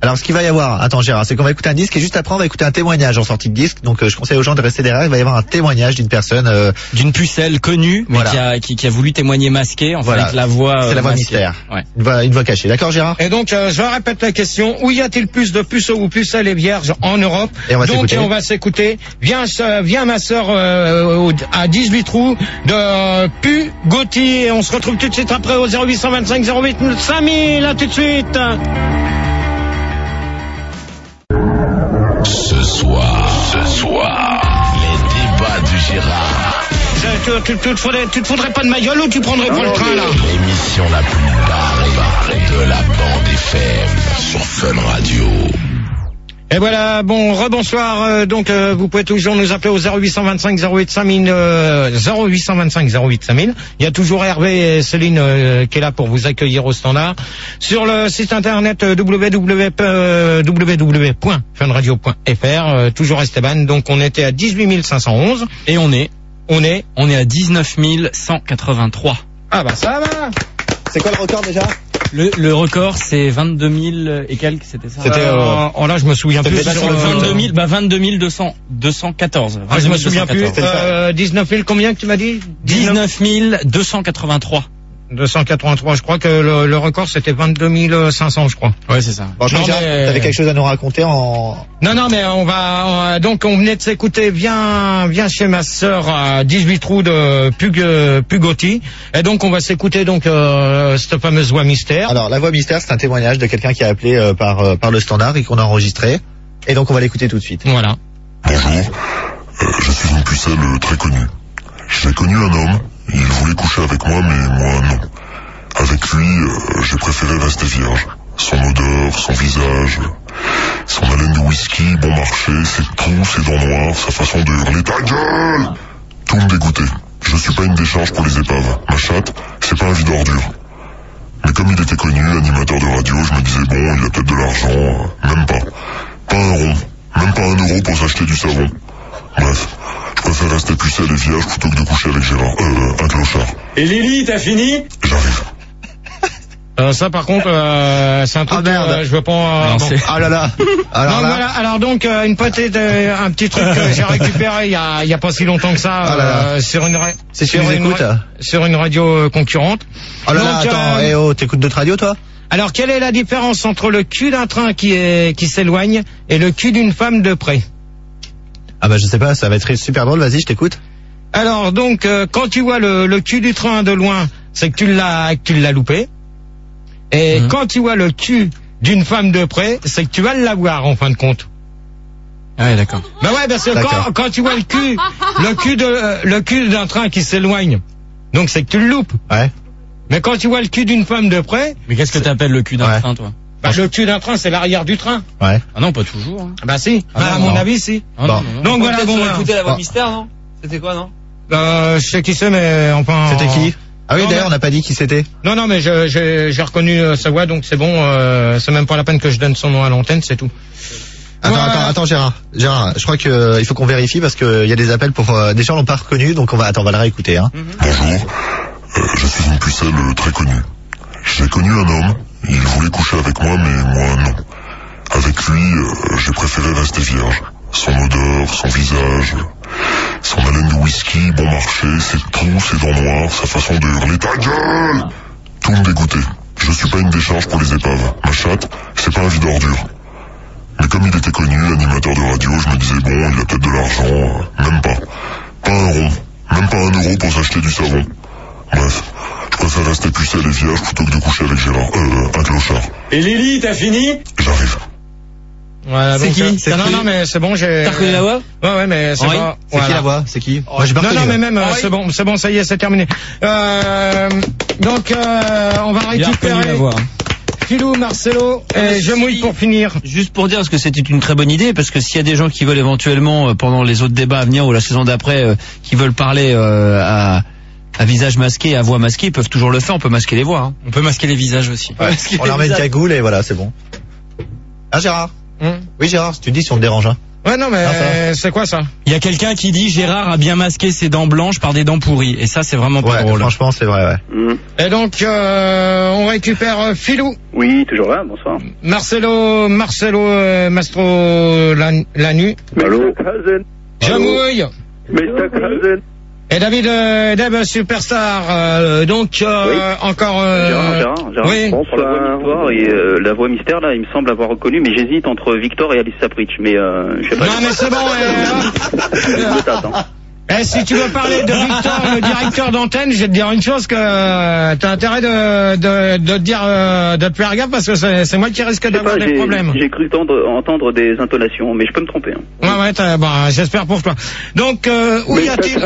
Alors, ce qu'il va y avoir, attends Gérard, c'est qu'on va écouter un disque et juste après on va écouter un témoignage en sortie de disque. Donc, euh, je conseille aux gens de rester derrière. Il va y avoir un témoignage d'une personne, euh, d'une pucelle connue, mais voilà. qui, a, qui, qui a voulu témoigner masqué, en voilà. fait, avec la voix. C'est euh, la voix masquée. mystère. Ouais. Une voix, une voix cachée. D'accord, Gérard? Et donc, euh, je répète la question. Où y a-t-il plus de puceaux ou pucelles et vierges en Europe? Et on va donc, s'écouter. on va s'écouter. Viens, euh, viens ma sœur euh, à dix-huit trous de euh, Pu Gauthier. Et on se retrouve tout de suite après au zéro huit cent vingt-cinq zéro huit cinq mille. À tout de suite. Ce soir, ce soir, les débats du Gérard. Tu, tu, tu, te faudrais, tu te foutrais pas de ma gueule ou tu prendrais pas le train là? L'émission la plus barrée de la bande F M sur Fun Radio. Et voilà, bon, rebonsoir, euh, donc euh, vous pouvez toujours nous appeler au zéro huit cent vingt-cinq zéro huit cinq mille, euh, zéro huit cent vingt-cinq zéro huit cinq mille. Il y a toujours Hervé et Céline euh, qui est là pour vous accueillir au standard. Sur le site internet euh, w w w point fun radio point f r, euh, toujours Esteban, donc on était à dix-huit mille cinq cent onze. Et on est, on est, on est à dix-neuf mille cent quatre-vingt-trois. Ah bah ça va. C'est quoi le record déjà? Le, le record, c'est vingt-deux mille et quelques, c'était ça? C'était, euh, oh là, je me souviens plus. Sur Sur le le vingt-deux mille, bah vingt-deux mille deux cents, deux cent quatorze. Ah, je me souviens plus. Euh, dix-neuf mille, combien que tu m'as dit? dix-neuf mille deux cent quatre-vingt-trois. deux cent quatre-vingt-trois, je crois que le, le record c'était vingt-deux mille cinq cents, je crois. Ouais, c'est ça. Bon, je Non, crois que mais- t'avais quelque chose à nous raconter en... Non, non, mais on va, on- donc on venait de s'écouter, viens, viens chez ma sœur à dix-huit trous de Pug, Pugotti. Et donc on va s'écouter donc, euh, cette fameuse voix mystère. Alors, la voix mystère, c'est un témoignage de quelqu'un qui a appelé euh, par, euh, par le standard et qu'on a enregistré. Et donc, on va l'écouter tout de suite. Voilà. Bonjour, euh, je suis une pucelle euh, très connue. J'ai connu un homme, il voulait coucher avec moi, mais moi non. Avec lui, euh, j'ai préféré rester vierge. Son odeur, son visage, son haleine de whisky, bon marché, ses poux, ses dents noires, sa façon de hurler « Ta gueule !» Tout me dégoûtait. Je suis pas une décharge pour les épaves. Ma chatte, c'est pas un vide ordure. Mais comme il était connu, animateur de radio, je me disais bon, il a peut-être de l'argent, euh, même pas. Pas un rond, même pas un euro pour s'acheter du savon. Bref, je préfère rester pucelle et vierge plutôt que de coucher avec Gérard, euh, un clochard. Et Lily, t'as fini? J'arrive. Euh, ça par contre, euh, c'est un truc Ah, merde. que euh, je veux pas. Euh, Non, bon. c'est- Ah là là. Alors Donc là, voilà, alors donc euh, une petite, euh, un petit truc que j'ai récupéré il y a, il y a pas si longtemps que ça, Ah là là. euh, sur une, ra- c'est sur tu nous une, écoutes. ra- sur une radio euh, concurrente. Oh là là, Donc, attends, euh, eh oh, t'écoutes d'autres radios, toi? Alors quelle est la différence entre le cul d'un train qui est, qui s'éloigne et le cul d'une femme de près? Ah bah, je sais pas, ça va être super drôle, vas-y, je t'écoute. Alors donc euh, quand tu vois le, le cul du train de loin, c'est que tu l'as, que tu l'as loupé. Et Mhm. quand tu vois le cul d'une femme de près, c'est que tu vas l'avoir en fin de compte. Ah ouais, d'accord. Ben ouais, parce que D'accord. quand, quand tu vois le cul, le cul de, euh, le cul d'un train qui s'éloigne, donc c'est que tu le loupes. Ouais. Mais quand tu vois le cul d'une femme de près, Mais qu'est-ce que t'appelles le cul d'un Ouais. train, toi? bah, le cul d'un train c'est l'arrière du train. Ouais. Ah non, pas toujours. Hein. Bah si, Ah bah, à non, mon non. avis si. Ah, Bon. non, non, non. Donc voilà, bon, voilà. la voix Bon. mystère, non? C'était quoi, non? Euh, je sais qui c'est, mais enfin. C'était qui? Ah oui, Non, d'ailleurs, mais- on n'a pas dit qui c'était. Non, non, mais je- j'ai j'ai reconnu euh, sa voix, donc c'est bon. Euh, c'est même pas la peine que je donne son nom à l'antenne, c'est tout. Attends, Voilà. attends, attends, Gérard. Gérard, je crois que euh, il faut qu'on vérifie parce que il y a des appels pour euh, des gens l'ont pas reconnu, donc on va, attends, on va le réécouter, hein. Bonjour, euh, je suis une pucelle euh, très connue. J'ai connu un homme, il voulait coucher avec moi, mais moi non. Avec lui, euh, j'ai préféré rester vierge. Son odeur, son visage, son haleine de whisky, bon marché, ses poux, ses dents noires, sa façon de hurler « Ta gueule !» Tout me dégoûtait. Je suis pas une décharge pour les épaves. Ma chatte, c'est pas un vide ordure. Mais comme il était connu, animateur de radio, je me disais bon, il a peut-être de l'argent, euh, même pas. Pas un rond, même pas un euro pour s'acheter du savon. Bref, je préfère rester pucelle et vierge plutôt que de coucher avec Gérard, euh, un clochard. Et Lily, t'as fini? J'arrive. Voilà, C'est donc, qui euh, C'est non, qui non, mais c'est bon, j'ai. T'as reconnu la voix? Ouais, ouais, mais c'est Henri pas. C'est voilà. qui la voix? C'est qui? Moi, j'ai pas Non, reconnu. non, mais même, euh, Henri c'est bon, c'est bon, ça y est, c'est terminé. Euh, donc, euh, on va Il a reconnu la récupérer voix. Philou, Marcelo, et je mouille pour finir. Juste pour dire, parce que c'était une très bonne idée, parce que s'il y a des gens qui veulent éventuellement, euh, pendant les autres débats à venir ou la saison d'après, euh, qui veulent parler euh, à, à visage masqué, à voix masquée, ils peuvent toujours le faire, on peut masquer les voix. Hein. On peut masquer les visages aussi. Ouais. On leur met une cagoule et voilà, c'est bon. Ah, Gérard? Hum. Oui, Gérard, tu dis si on te dérange, hein. Ouais, non, mais Ah, ça c'est quoi ça? Il y a quelqu'un qui dit Gérard a bien masqué ses dents blanches par des dents pourries. Et ça, c'est vraiment pas Ouais, drôle. franchement, c'est vrai, ouais. Mmh. Et donc, euh, on récupère euh, Philou. Oui, toujours là, bonsoir. Marcelo, Marcelo, euh, Mastro Lan- Lanu. Allô. Jamouille. mister Cousin. Et David, euh, Deb, Superstar. Euh, donc, euh, Oui. encore... Euh, Gérard, Gérard, Gérard. Oui. Pour la voix Victoire et euh, la voix mystère, là, il me semble avoir reconnu, mais j'hésite entre Victor et Alice Sapritch, mais euh, je sais pas. Non, mais c'est bon. Je t'attends. Eh, eh, si tu veux parler de Victor, le directeur d'antenne, je vais te dire une chose que euh, t'as intérêt de, de, de te dire, euh, de te faire gaffe parce que c'est, c'est moi qui risque Je sais d'avoir pas, des j'ai- problèmes. J'ai cru entendre, entendre des intonations, mais je peux me tromper. Hein. Ouais, ouais, t'as- bon, j'espère pour toi. Donc, euh, où y a-t-il,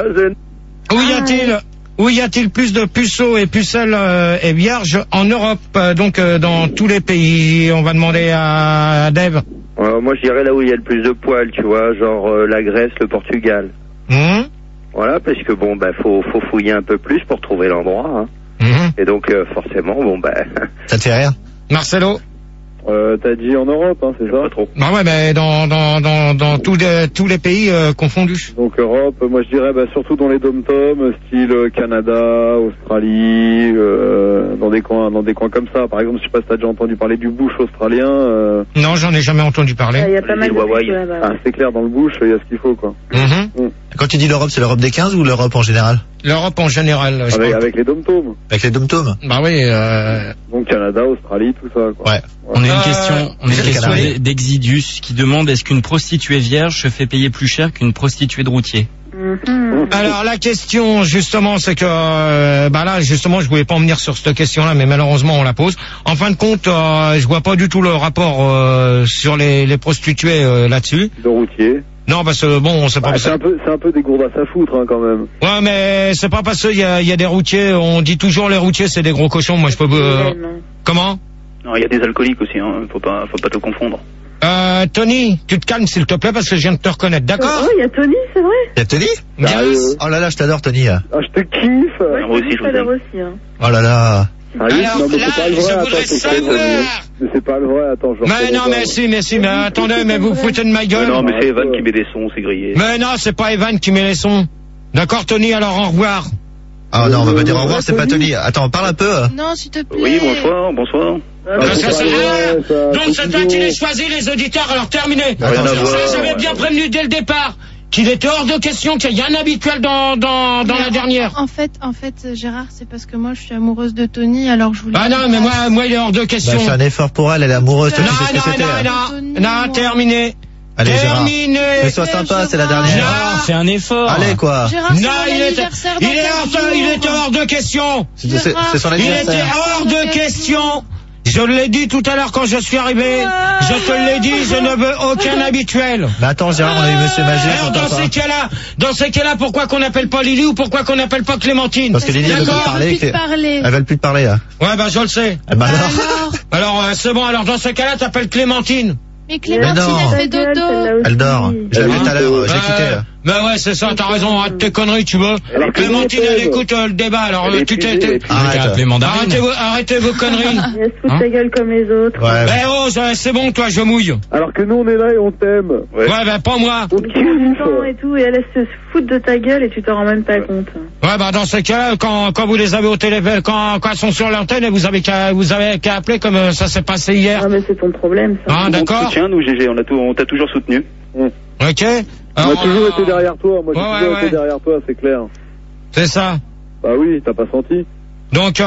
où y a-t-il, où y a-t-il plus de puceaux et pucelles euh, et vierges en Europe, euh, donc euh, dans tous les pays? On va demander à Dave. Euh, moi, je dirais là où il y a le plus de poils, tu vois, genre euh, la Grèce, le Portugal. Hum, Voilà, parce que bon, bah, faut, faut fouiller un peu plus pour trouver l'endroit. Hein. hum. Et donc, euh, forcément, bon, bah, Ça te fait rire? Marcelo. Euh, t'as dit en Europe, hein, c'est ça? Pas trop. Bah ouais, mais dans dans dans dans tous les tous les pays euh, confondus. Donc Europe, moi je dirais bah, surtout dans les dom-toms, style euh, Canada, Australie, euh, dans des coins, dans des coins comme ça. Par exemple, je sais pas si t'as déjà entendu parler du bush australien. Euh, Non, j'en ai jamais entendu parler. Il y a pas mal de Huawei. trucs là-bas. ah, c'est clair, dans le bush, il y a ce qu'il faut quoi. Mhm. Quand tu dis l'Europe, c'est l'Europe des quinze ou l'Europe en général? L'Europe en général. je Avec, parle. avec les dom-toms. Avec les dom-toms? Bah oui. Euh... Donc Canada, Australie, tout ça quoi. Ouais. On a une Euh, question, on a une c'est question Canada. d'E- d'Exidus qui demande est-ce qu'une prostituée vierge se fait payer plus cher qu'une prostituée de routier? Mhm. Alors la question justement, c'est que euh, bah là justement, je voulais pas en venir sur cette question-là, mais malheureusement on la pose. En fin de compte, euh, je vois pas du tout le rapport euh, sur les, les prostituées euh, là-dessus. De routier. Non, parce que bon, on sait pas. Bah, parce c'est que- un peu, c'est un peu des gourdasses à foutre hein, quand même. Ouais, mais c'est pas parce qu'il y a, il y a des routiers. On dit toujours les routiers, c'est des gros cochons. Moi, je peux. Euh... Comment? Non, il y a des alcooliques aussi, hein. Faut pas, faut pas te confondre. Euh, Tony, tu te calmes s'il te plaît parce que je viens de te reconnaître, d'accord? Oh, il y a Tony, c'est vrai? Y'a Tony? Yes. Oh là là, je t'adore, Tony. Ah, je te kiffe. Ouais, moi aussi, Tony, je tout vous à l'heure aime. aussi. Hein. Oh là là. Ah oui, Alors, non, mais là, c'est pas le je vrai. voudrais Attends, c'est pas le savoir. vrai. Mais c'est pas le vrai. Attends, je le Mais non, reconnais mais pas. si, mais si, mais attendez, mais vous vous foutez de ma Ouais, gueule. non, mais c'est Evan qui met des sons, c'est grillé. Mais non, c'est pas Evan qui met les sons. D'accord, Tony, alors au revoir. Ah non, on va pas dire au revoir, Ouais, c'est pas Tony. Tony. Attends, parle un peu. Non, s'il te plaît. Oui, bonsoir, bonsoir. Ah, Parce c'est que pas c'est le vrai, là. ça, Donc c'est c'est toi qui toujours- les choisis, les auditeurs, alors terminé. Attends, Rien à je- voir. Ça, j'avais bien prévenu dès le départ qu'il était hors de question qu'il y ait un habituel dans, dans, dans Mais la en- dernière. En fait, en fait, Gérard, c'est parce que moi, je suis amoureuse de Tony, alors je voulais. Ah non, mais moi, moi, il est hors de Bah, question. fais un effort pour elle, elle est amoureuse, toi Non, tu sais ce que non, c'était. hein. non, Tony, non, non, moi. terminé. Allez, Gérard. Terminé. Mais sois sympa, c'est la Non. dernière. Fais un effort. Allez, quoi. Gérard, c'est Non, mon il était, anniversaire dans il est quatre hors, jours. il était hors de question. C'est c'est- c'est son Il était anniversaire. hors de question. Je l'ai dit tout à l'heure quand je suis arrivé. Je te l'ai dit, je ne veux aucun habituel. Mais attends, Gérard, on a eu Monsieur Magier, Alors j'entends dans pas. ces cas-là, dans ces cas-là, pourquoi qu'on n'appelle pas Lily ou pourquoi qu'on n'appelle pas Clémentine? Parce que Lily, elle veut plus D'accord. parler. Plus de que- parler. Elle veut plus te parler, là. Ouais, bah je le sais. Eh ben alors. Alors, Alors euh, c'est bon. Alors dans ce cas-là, t'appelles Clémentine. mais Clémentine, Mais non. elle fait dodo. Elle dort. Je l'ai vu tout à l'heure, j'ai Ouais, quitté. là. Bah ouais, c'est ça. T'as raison. Arrête tes conneries, tu veux. Alors, Clémentine, elle Clémentine. écoute euh, le débat. Alors Elle euh, est tu t'es. épuisée, t'es- elle est Arrête. Appeler mandarine. Arrêtez vos, arrêtez vos conneries. Elle se fout Hein de ta gueule comme les autres. Ouais. Eh oh, ça, c'est bon, toi, je mouille. Alors que nous on est là et on t'aime. Ouais, bah pas moi. On te Tu prends du temps kiffe. et tout, et elle elle se fout de ta gueule et tu t'en rends même pas compte. Ouais, bah dans ce cas-là, quand quand vous les avez au téléphone, quand quand elles sont sur l'antenne, vous avez qu'à vous avez qu'à appeler comme euh, ça s'est passé hier. Ah mais c'est ton problème ça. Ah, On te d'accord. soutient, nous, G G, on a tout- on t'a toujours soutenu. Ok. On a Alors, toujours euh, été derrière toi. Moi j'ai ouais, toujours ouais, été ouais. derrière toi, c'est clair. C'est ça. Bah oui, t'as pas senti. Donc,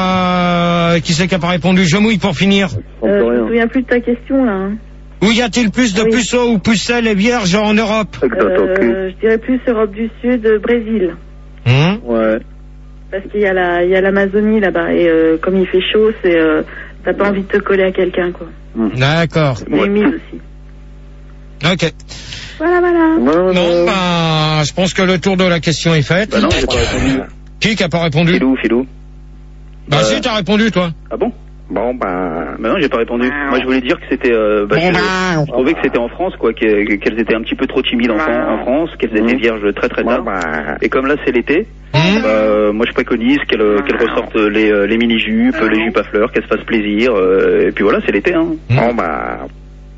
euh, qui c'est qui a pas répondu? Je mouille pour finir. Tu sens Euh, plus je me rien. souviens plus de ta question là. hein. Où y a-t-il plus de Oui. puceaux ou pucelles et vierges en Europe? Euh, je dirais plus Europe du Sud, euh, Brésil. Hum Ouais. Parce qu'il y a la, il y a l'Amazonie là-bas et euh, comme il fait chaud, c'est, euh, t'as pas envie de te coller à quelqu'un quoi. D'accord. C'est humide aussi. Ok. Voilà, voilà. Non, Non, bah, je pense que le tour de la question est fait. Bah non, j'ai pas répondu. Qui qui a pas répondu? Filou, Filou. Bah Euh, si, t'as répondu, toi. Ah bon? Bon, ben... Bah non, j'ai pas répondu. Moi, je voulais dire que c'était, euh, bah, Bon, je, bah. je trouvais que c'était en France, quoi, que- qu'elles étaient un petit peu trop timides en, en France, qu'elles étaient vierges très très tard. Bon, ben... Et comme là, c'est l'été, Hum bah, euh, moi, je préconise qu'elles euh, qu'elles ressortent les, euh, les mini-jupes, les jupes à fleurs, qu'elles se fassent plaisir, euh, et puis voilà, c'est l'été, hein. Bon, ben...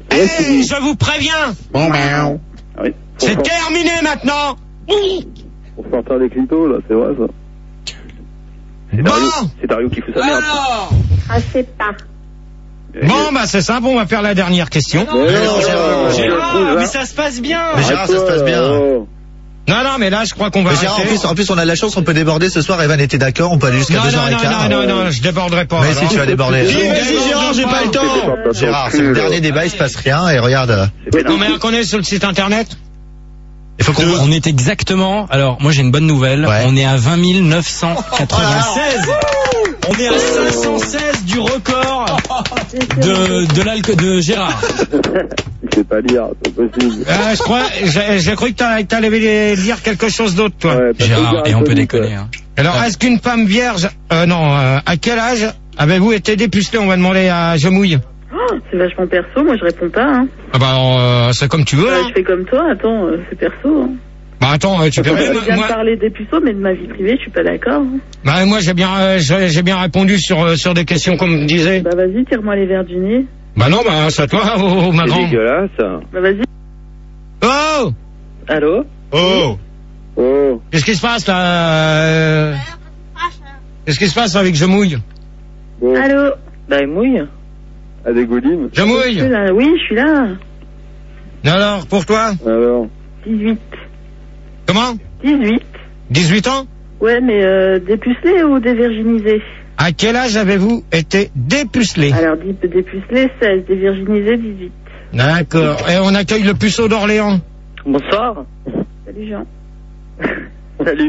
Eh, je vous préviens. Oui. C'est terminé maintenant. Pour sortir les clitos, là, c'est vrai, ça. C'est Dario, c'est Dario qui fout sa merde. Alors. Ah, c'est pas. Bon, bah c'est simple, on va faire la dernière question. Mais non, Gérard, Gérard, mais ça se passe bien. Mais Gérard, ça se passe bien. Non, non, mais là, je crois qu'on va Mais Gérard, en arrêter. plus, en plus, on a de la chance, on peut déborder ce soir. Evan était d'accord, on peut aller jusqu'à Non, deux non, heures et non, quart. non, non, non, je déborderai pas. Mais alors. si, tu vas déborder. Vas-y, Gérard, j'ai pas le temps. Gérard, c'est le dernier débat, il se passe rien, et regarde. Combien qu'on est sur le site internet? Il faut qu'on Euh, on est exactement, alors moi j'ai une bonne nouvelle, Ouais. on est à vingt mille neuf cent quatre-vingt-seize. On est à cinq cent seize du record de, de l'alcool de Gérard. Il sait pas lire, c'est possible. Euh, je crois, j'ai j'ai cru que t'a- que t'allais lire quelque chose d'autre, toi. Ouais, t'as Gérard, fait et on peut dire déconner. Hein. Alors, est-ce qu'une femme vierge, euh, non, euh, à quel âge avez-vous été dépucelé? On va demander à Jemouille. Oh, c'est vachement perso, moi je réponds pas. Hein. Ah bah, euh, c'est comme tu veux. Ouais, Hein. je fais comme toi, attends, euh, c'est perso. Hein. Bah attends, euh, tu peux Je rien. viens Moi, de parler des puceaux, mais de ma vie privée, je suis pas d'accord. Hein. bah, moi j'ai bien, euh, j'ai j'ai bien répondu sur euh, sur des questions comme me disait. Bah vas-y, tire-moi les verres du nez. Bah non, bah c'est à toi, oh, oh, ma C'est grande. dégueulasse. Bah vas-y. Oh, Allô? oh, Oh, qu'est-ce qui se passe là euh, Qu'est-ce qui se passe avec Jemouille? bon, Allô? Bah mouille. à des goulines. Je Jemouille. suis là. Oui, je suis là. Alors, pour toi? Alors, dix-huit. Comment? dix-huit. dix-huit ans? Ouais, mais euh, dépucelé ou dévirginisé? À quel âge avez-vous été dépucelé? Alors, dé- dépucelé, seize. Dévirginisé, dix-huit. D'accord. Et on accueille le puceau d'Orléans. Bonsoir. Salut Jean. Salut.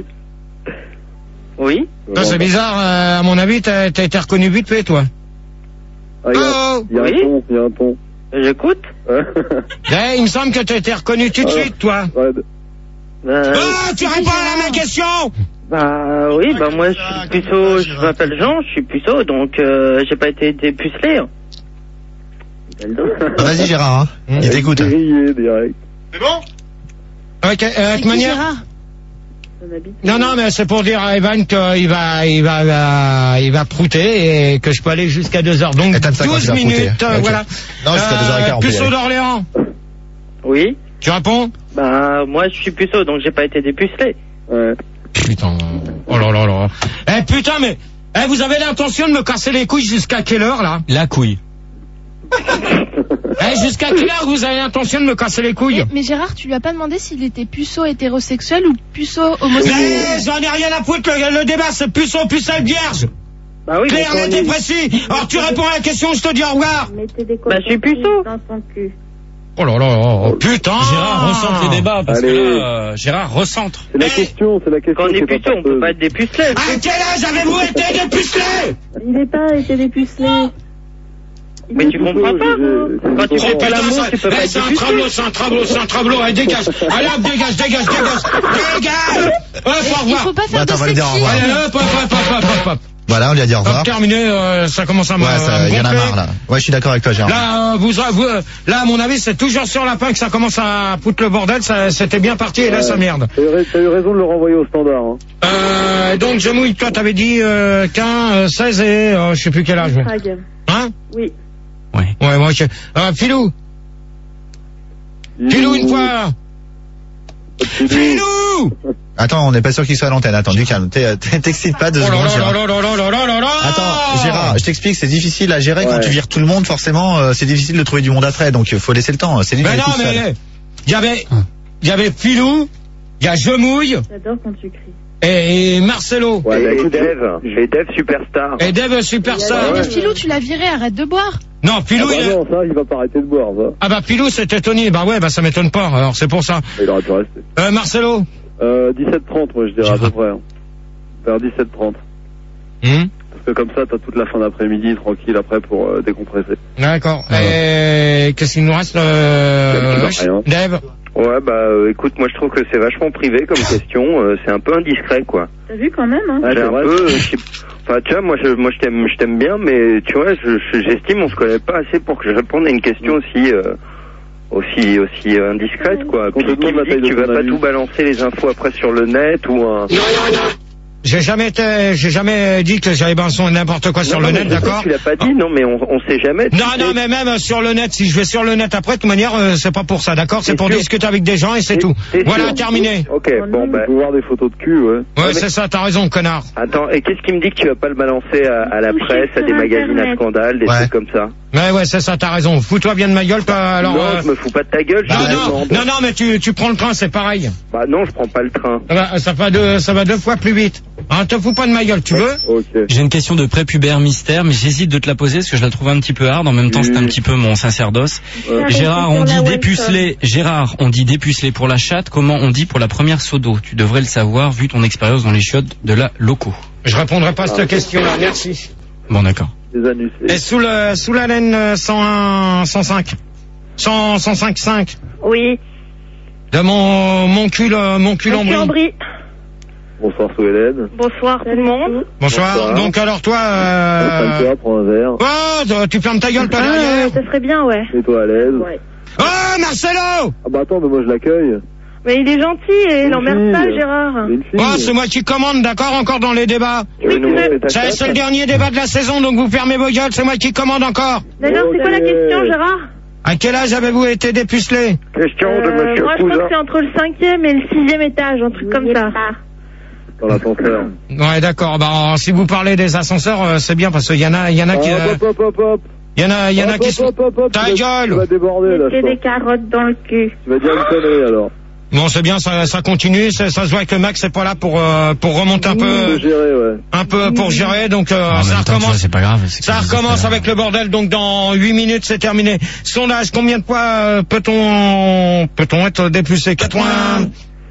Oui? Toi, c'est bizarre, euh, à mon avis, t'as t'as été reconnu vite fait, toi. Ah, il y a, Oh, il y a oui. un ton, il y a un ton. J'écoute. eh, il me semble que t'as été reconnu tout de Ah. suite, toi. Fred. Bah, Oh, tu réponds à ma question! bah oui, bah moi je suis puceau, je m'appelle Jean, je suis puceau, donc euh, j'ai pas été dépucelé. Bah, vas-y, Gérard, hein. Il t'écoute. Grillé, direct. C'est bon? Avec, euh, avec C'est qui, manière. Gérard? Non, non, mais c'est pour dire à Evan qu'il va, il va, euh, il va prouter et que je peux aller jusqu'à deux heures. Donc, Éteins ça quand douze il va minutes, prouter. euh, Ok. voilà. Non, jusqu'à deux heures quinze, on peut y Puceau aller. d'Orléans. Oui? Tu réponds? Bah moi je suis puceau, donc j'ai pas été dépucelé. Ouais. Putain. Oh là là là. Eh, putain, mais, eh, vous avez l'intention de me casser les couilles jusqu'à quelle heure, là? La couille. Eh, jusqu'à quelle heure vous avez l'intention de me casser les couilles? Mais Gérard, tu lui as pas demandé s'il était puceau hétérosexuel ou puceau homosexuel? Mais j'en ai rien à foutre, le, le débat c'est puceau, pucelle vierge. Bah oui, Clair, mais net quand et on est- précis. Alors tu réponds à la question, je te dis au revoir. Mettez des bah je suis puceau. Dans son cul. Oh là là, oh, putain. Gérard recentre les débats parce Allez. que là, euh, Gérard recentre. C'est la question, c'est la question. Quand on est qui pas puceau, on peut porteuse. pas être dépucelé. À quel âge avez-vous été dépucelé? Il n'est pas été dépucelé. Mais tu comprends pas? j'ai- Quand tu j'ai- fais pas l'amour, tu peux pas Eh, être c'est un dépucelé. travelot, c'est un travelot, c'est un travelot, allez, dégage. Allez, hop, dégage, dégage, dégage. Dégage. Hop, au Il revoir. faut pas Bah, faire attends, on va de lui dire au sexy. revoir. Allez, hop, hop, hop, hop, hop, hop. Voilà, on lui a dit au revoir. Hop, terminé, euh, ça commence à me Ouais, ça, me il y en a gonfler. marre, là. Ouais, je suis d'accord avec toi, Gérard. Là, euh, vous, vous, euh, là, à mon avis, c'est toujours sur la fin que ça commence à foutre le bordel. Ça, c'était bien parti et là, ça merde. T'as eu, ra- t'as eu raison de le renvoyer au standard. Hein. Euh, donc, je mouille. Toi, t'avais dit euh, quinze, euh, seize et euh, je sais plus quel âge. Prague. Hein? Oui. Ouais. Ouais, moi, je... euh, Filou. Filou, une fois. Filou. Attends, on n'est pas sûr qu'il soit à l'antenne. Attends, du calme. T'es- t'es- T'excites pas deux Oh là secondes, là Gérard. là là là là là là là. Attends, Gérard, je t'explique, c'est difficile à gérer quand Ouais. tu vires tout le monde, forcément, euh, c'est difficile de trouver du monde après, donc il faut laisser le temps. C'est lui qui Mais est non, tout seul. mais il y avait, il y avait Filou, il y a Jemouille J'adore quand tu cries. et, et Marcelo Ouais, bah, Et écoute, Dev, et Dev Superstar. et Dave Superstar. Mais Philou, tu l'as viré, arrête de boire. Non, ah Filou, bah il est... non, ça, il va pas arrêter de boire, ça. Ah bah Pilou c'était Tony, bah ouais bah ça m'étonne pas, alors c'est pour ça. Il aurait pu rester. Euh, Marcelo. Euh, dix-sept trente, moi, je dirais à peu près. hein. Vers dix-sept trente. Hum, Parce que comme ça, t'as toute la fin d'après-midi tranquille après pour euh, décompresser. D'accord. Et qu'est-ce qu'il nous reste euh... Rien. Dave. Ouais, bah euh, écoute, moi je trouve que c'est vachement privé comme question. euh, c'est un peu indiscret, quoi. T'as vu quand même, hein? Ouais, J'ai c'est un vrai. peu, euh, je sais- enfin tu vois, moi je, moi je t'aime, je t'aime bien, mais tu vois, je, je- j'estime on se connaît pas assez pour que je réponde à une question aussi, euh, aussi, aussi euh, indiscrète, quoi. Quand on Puis te demande qui me la dit taille que tu de vas ton pas avis. tout balancer les infos après sur le net ou un. Non, non, non. j'ai jamais été, j'ai jamais dit que j'avais balancé n'importe quoi sur non, le non, net, mais je sais d'accord? que Tu l'as pas dit, non, mais on, on sait jamais. Non, non, mais même euh, sur le net, si je vais sur le net après, de toute manière, euh, c'est pas pour ça, d'accord? C'est T'es pour sûr discuter avec des gens et c'est T'es- tout. t'es Voilà, sûr terminé. Ok, bon, bah. Tu peux voir des photos de cul, ouais. Ouais, c'est ça, t'as raison, connard. Attends, et qu'est-ce qui me dit que tu vas pas le balancer à, à la presse, à des magazines à scandale, des Ouais. trucs comme ça? Ouais, ouais, c'est ça, t'as raison. Fous-toi bien de ma gueule, toi, alors. Non, euh, je me fous pas de ta gueule, je Non, te non, demande. non, non, mais tu, tu prends le train, c'est pareil. Bah non, je prends pas le train. Ça va, ça va deux, ça va deux fois plus vite. Hein, te fous pas de ma gueule, tu veux? Ok. J'ai une question de prépubère mystère, mais j'hésite de te la poser parce que je la trouve un petit peu hard. En même temps, c'est un petit peu mon sacerdoce. Ouais. Gérard, on dit dépucelé. Gérard, on dit dépucelé pour la chatte. Comment on dit pour la première seau d'eau? Tu devrais le savoir vu ton expérience dans les chiottes de la loco. Je répondrai pas à cette question-là, merci. Bon, d'accord. Des anus. Et sous le, sous la laine euh, cent un, cent cinq. cent, cent cinq, cinq. Oui. De mon, mon cul, euh, mon cul en Monsieur brie. Ambry. Bonsoir, sous Hélène. Bonsoir tout le monde. Bonsoir. Bonsoir. Donc alors toi, euh... Toi, prends un verre. Oh, tu fermes ta gueule, toi, Ah, derrière. ça serait bien, ouais. Mets-toi à l'aise. Ouais. Oh, Marcelo! Ah bah attends, mais moi je l'accueille. Mais il est gentil et il Une emmerde pas, fille. Gérard. C'est une fille. Oh, c'est moi qui commande, d'accord, encore dans les débats. Tu veux nous montrer ta C'est chatte c'est le dernier débat de la saison, donc vous fermez vos gueules, c'est moi qui commande encore. D'ailleurs, c'est quoi la question, Gérard? À quel âge avez-vous été dépucelé? Question de Euh, monsieur Moi, je crois Cousin. que c'est entre le cinquième et le sixième étage, un truc comme ça. Dans l'ascenseur. Ouais, d'accord. Bah, si vous parlez des ascenseurs, euh, c'est bien parce qu'il y en a, il y en a qui, euh, Hop, hop, hop, hop. il y en a, il y en a Hop, qui hop, sont. hop, hop, hop. Ta Tu vas- Tu gueule! vas déborder, là, je Mettez des pense. carottes dans le cul. Tu vas dire une connerie, alors. Bon, c'est bien, ça, ça continue. Ça, ça se voit que Max c'est pas là pour euh, pour remonter un Faut peu, gérer, ouais. un peu pour gérer. Donc euh, En ça même temps, tu vois, recommence. c'est pas grave. c'est Ça que- recommence c'est- avec le bordel. Donc dans huit minutes, c'est terminé. Sondage. Combien de fois euh, peut-on peut-on être dépucelé? quatre-vingts.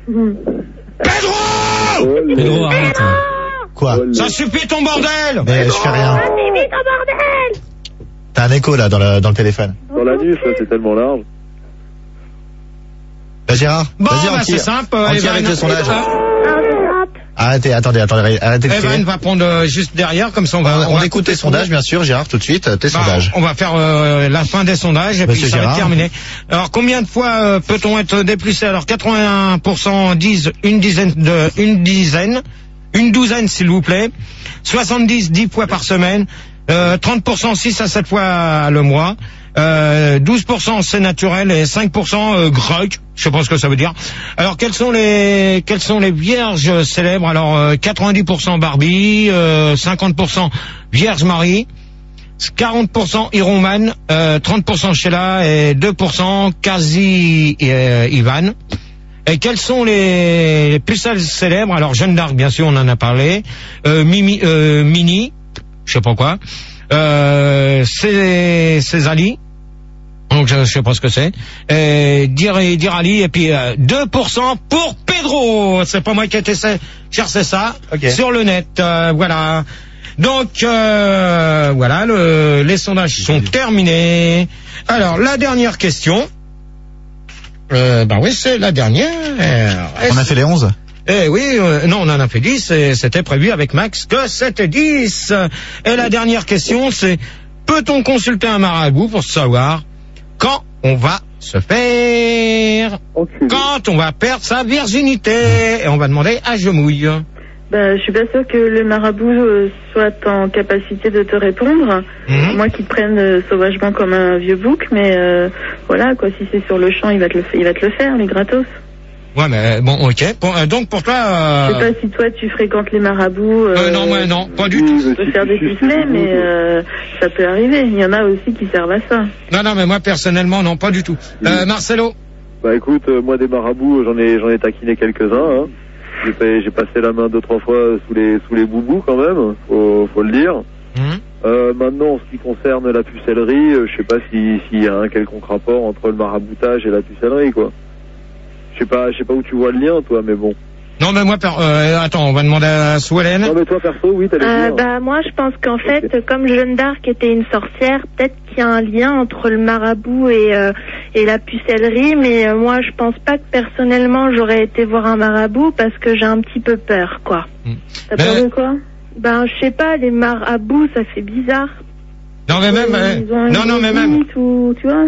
Pedro! Oh, les- Pedro, arrête. hein. Quoi? oh, les- Ça suffit ton bordel! Mais je fais rien. Allez, vite au bordel! T'as un écho là dans le, dans le téléphone. Dans l'anus, là, c'est tellement large. Bah Gérard, Bon, vas-y, bah on c'est tire. simple. On tire Evan- avec le sondage. Hop. Arrêtez, attendez, attendez, arrêtez de Evan tirer. va prendre euh, juste derrière, comme ça on va. On, on va écoute tes sondages, bien sûr, Gérard, tout de suite, tes Bah, sondages. on va faire euh, la fin des sondages et Monsieur puis ça va Gérard. être terminé. Alors combien de fois euh, peut-on être dépucelé? Alors quatre-vingt-un pour cent disent une dizaine de une dizaine, une douzaine s'il vous plaît. soixante-dix dix fois par semaine, euh, trente pour cent six à sept fois le mois. Euh, douze pour cent c'est naturel et cinq pour cent euh, grog, je sais pas ce que ça veut dire. Alors quelles sont les quelles sont les vierges célèbres? Alors euh, quatre-vingt-dix pour cent Barbie, euh, cinquante pour cent Vierge Marie, quarante pour cent Iron Man, euh, trente pour cent Sheila et deux pour cent Kazi euh, Ivan. Et quels sont les, les pucelles célèbres? Alors Jeanne d'Arc, bien sûr, on en a parlé. Euh, Mimi, euh, Mini, je sais pas quoi. Euh, c'est Césali. Donc je, je sais pas ce que c'est. Et Dir, Dirali et puis euh, deux pour cent pour Pedro. C'est pas moi qui ai été chercher ça Ok. sur le net. Euh, voilà. Donc euh, voilà, le, les sondages sont terminés. Alors la dernière question. Euh, ben oui, c'est la dernière. On a fait les onze. Eh oui, euh, non, on en a fait dix, et c'était prévu avec Max que c'était dix. Et la dernière question, c'est peut-on consulter un marabout pour savoir quand on va se faire, Enculé. quand on va perdre sa virginité? Et on va demander à Gemouille. Bah, je suis pas sûre que le marabout euh, soit en capacité de te répondre. Mhm. Moi qui te prenne euh, sauvagement comme un vieux bouc, mais euh, voilà quoi, si c'est sur le champ, il va te le, fa- il va te le faire, les gratos. Ouais, mais bon, ok. Bon, euh, donc pour toi... Je sais Euh... pas si toi tu fréquentes les marabouts. euh, non, moi, non, pas du tout. Oui, Tu peux si- faire des si- si- pucelets, si- mais euh, ça peut arriver. Il y en a aussi qui servent à ça. Non, non, mais moi personnellement, non, pas du tout. Euh, Marcelo? Bah écoute, euh, moi des marabouts, j'en ai j'en ai taquiné quelques-uns. Hein. J'ai fait- j'ai passé la main deux trois fois sous les sous les boubous quand même, faut faut le dire. Mhm. Euh, maintenant, en ce qui concerne la pucellerie, euh, je sais pas si s'il y a un quelconque rapport entre le maraboutage et la pucellerie quoi. Je sais pas, je sais pas où tu vois le lien toi, mais bon. Non, mais moi, per... euh, attends, on va demander à Souelaine. Non mais toi perso, oui, t'allais Euh, dire. bah moi je pense qu'en fait comme Jeanne d'Arc était une sorcière, peut-être qu'il y a un lien entre le marabout et euh, et la pucellerie, mais euh, moi je pense pas que personnellement j'aurais été voir un marabout parce que j'ai un petit peu peur quoi. T'as Mais- peur de quoi? Ben je sais pas, les marabouts ça fait bizarre. Non, mais même... euh, Ils ont une Non, non, mais même... limite ou tu vois.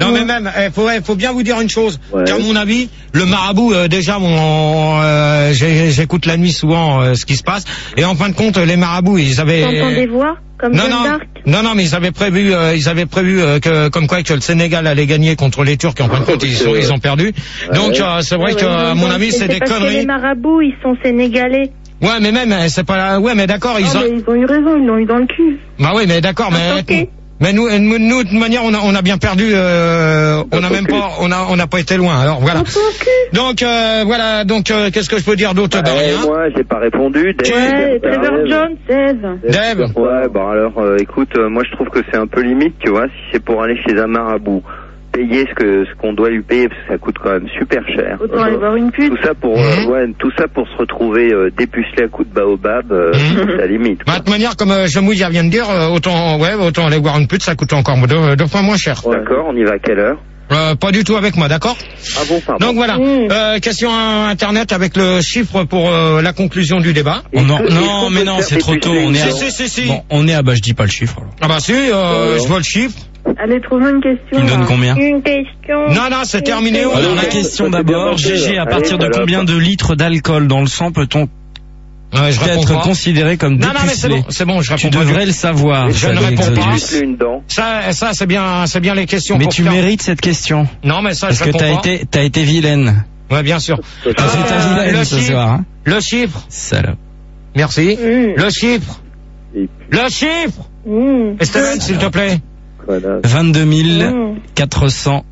Non mais même, il faut, ouais, faut bien vous dire une chose. Ouais. Qu'à mon avis, le marabout, euh, déjà, mon, euh, j'ai- j'écoute la nuit souvent euh, ce qui se passe. Et en fin de compte, les marabouts, ils avaient. T'entends des voix comme Non Jeanne non, d'Arc. non non, mais ils avaient prévu, euh, ils avaient prévu euh, que, comme quoi que le Sénégal allait gagner contre les Turcs. Et en fin de compte, ils, sont, ils ont perdu. Donc euh, c'est vrai Ouais, que, ouais, à mon donc, avis, c'est des parce que les conneries. marabouts, ils sont sénégalais. Ouais, mais même, euh, c'est pas la... Ouais, mais d'accord, ils Non, ont. mais ils ont eu raison, ils l'ont eu dans le cul. Bah oui, mais d'accord, mais. Ok. Mais nous, nous, nous, de toute manière, on a, on a bien perdu. Euh, on a même pas, on a, on n'a pas été loin. Alors voilà. Donc euh, voilà. Donc euh, qu'est-ce que je peux dire d'autre? Bah, Eh, rien. moi, j'ai pas répondu. Dave, Ouais, Dave, Trevor Dave. Jones, Dave. Dave. Ouais, bon alors, euh, écoute, euh, moi je trouve que c'est un peu limite, tu vois, si c'est pour aller chez un marabout, payer ce que ce qu'on doit lui payer, parce que ça coûte quand même super cher. Autant aller voir une pute. Tout ça pour, euh, ouais, tout ça pour se retrouver euh, dépucelé à coups de baobab, euh, c'est la limite. Bah, de toute manière, comme euh, Jamouille vient de dire, euh, autant, ouais, autant aller voir une pute, ça coûte encore deux, deux fois moins cher. D'accord, on y va à quelle heure? Euh, pas du tout avec moi, d'accord? Ah bon, pardon. Donc voilà. Euh, question internet avec le chiffre pour euh, la conclusion du débat. Oh, non, non, mais non, c'est trop tôt. On est à... Si, si, si, si. Bon, on est à, bah, je dis pas le chiffre. alors. Ah bah si, euh, je vois le chiffre. Allez, trouve-nous une question. Il me donne là. combien? Une question. Non, non, c'est terminé. on Alors en la a- question Ça, c'est d'abord, bien G G, à pensé, partir de Allez, combien de litres d'alcool dans le sang peut-on Ouais, je réponds être pas. considéré comme Non, non, mais c'est dépucelé? bon, c'est bon, je Tu réponds pas. devrais le savoir. Je ne Fabien réponds pas. Exodus. Juste une dent. Ça, ça, c'est bien, c'est bien les questions. Mais pour tu faire- mérites cette question. Non, mais ça, Parce je que réponds t'as pas. été, t'as été vilaine. Ouais, bien sûr. T'as fait ta Euh, vilaine le ce chiffre. soir, hein. Le chiffre. Salope. Merci. Mmh. Le chiffre. Et Le chiffre. Mmh. Esteban, s'il te plaît. Voilà. vingt-deux mille Mmh. quatre cents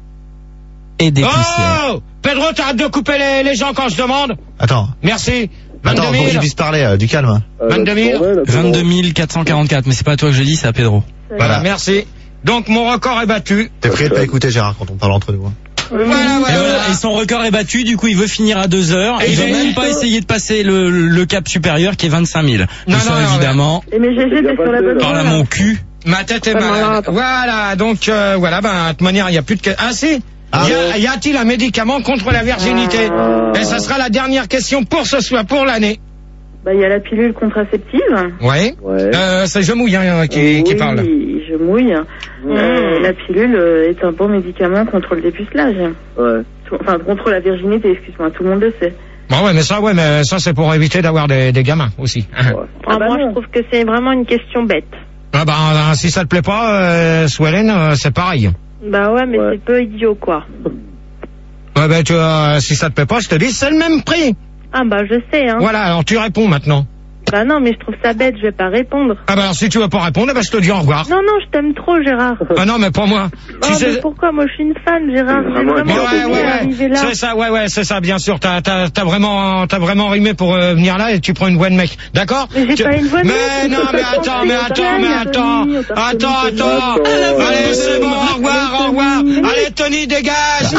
et des poussières. Oh Pedro, t'arrêtes de couper les, les gens quand je demande. Attends. Merci. Attends, vingt-deux pour que je mille. puisse parler, euh, du calme. Euh, vingt-deux mille. ouais, là, vingt-deux mille quatre cent quarante-quatre, mais c'est pas à toi que je dis, c'est à Pedro. Voilà, merci. Donc mon record est battu. T'es prêt de pas écouter Gérard quand on parle entre nous. Hein. Voilà, Et, voilà, voilà, voilà. et son record est battu, du coup il veut finir à deux heures, et Et il va j'ai- même pas essayer de passer le, le cap supérieur qui est vingt-cinq mille. Non, Tout ça non, non, évidemment, Et mais G G, t'es sur la bonne par voie. là là. mon cul. Ma tête est Pas malade. malade. Voilà, donc euh, voilà, ben de toute manière, il y a plus de que- ah si. Ah. Y, a, y a-t-il un médicament contre la virginité? Ah. Et ça sera la dernière question pour ce soir, pour l'année. Bah, il y a la pilule contraceptive. Ouais. Ouais. Euh, c'est Je mouille hein, qui, oui, qui parle. je mouille. Euh, la pilule euh, est un bon médicament contre le dépucelage. Ouais. Tout- Enfin, contre la virginité, excuse-moi, tout le monde le sait. Bon ouais, mais ça, ouais, mais ça c'est pour éviter d'avoir des, des gamins aussi. Ah, Ah bah moi, non. je trouve que c'est vraiment une question bête. Ah ben, si ça te plaît pas, euh, sous Hélène, euh, c'est pareil. Bah ouais, mais Ouais. c'est peu idiot, quoi. Ouais, ben, tu, euh, si ça te plaît pas, je te dis, c'est le même prix. Ah bah je sais, hein. Voilà, alors tu réponds maintenant. Bah non, mais je trouve ça bête, je vais pas répondre. Ah ben, alors si tu veux pas répondre, ben, je te dis au revoir. Non, non, je t'aime trop, Gérard. Ah non, mais pas moi. Oh, Si mais c'est- pourquoi? Moi, je suis une fan, Gérard. J'ai Vraiment, vraiment Ouais, ouais, envie ouais, d'arriver là. c'est ça, ouais, ouais, c'est ça, bien sûr. T'as, t'as, t'as vraiment, t'as vraiment rimé pour euh, venir là et tu prends une voix de mec, d'accord? Mais j'ai Tu- pas une voix de mec, Mais c'est non, pas mais ça, attends, c'est mais pas attends, ça, mais Tony, attends, on t'a attends, reconnu, attends. Tony. Attends, Allez, ouais. c'est bon, au revoir, au revoir. Allez, Tony, dégage.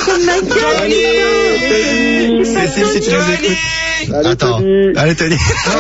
Tony, Cécile, si tu nous écoutes. Allez, Attends. Tony. Allez, Tony.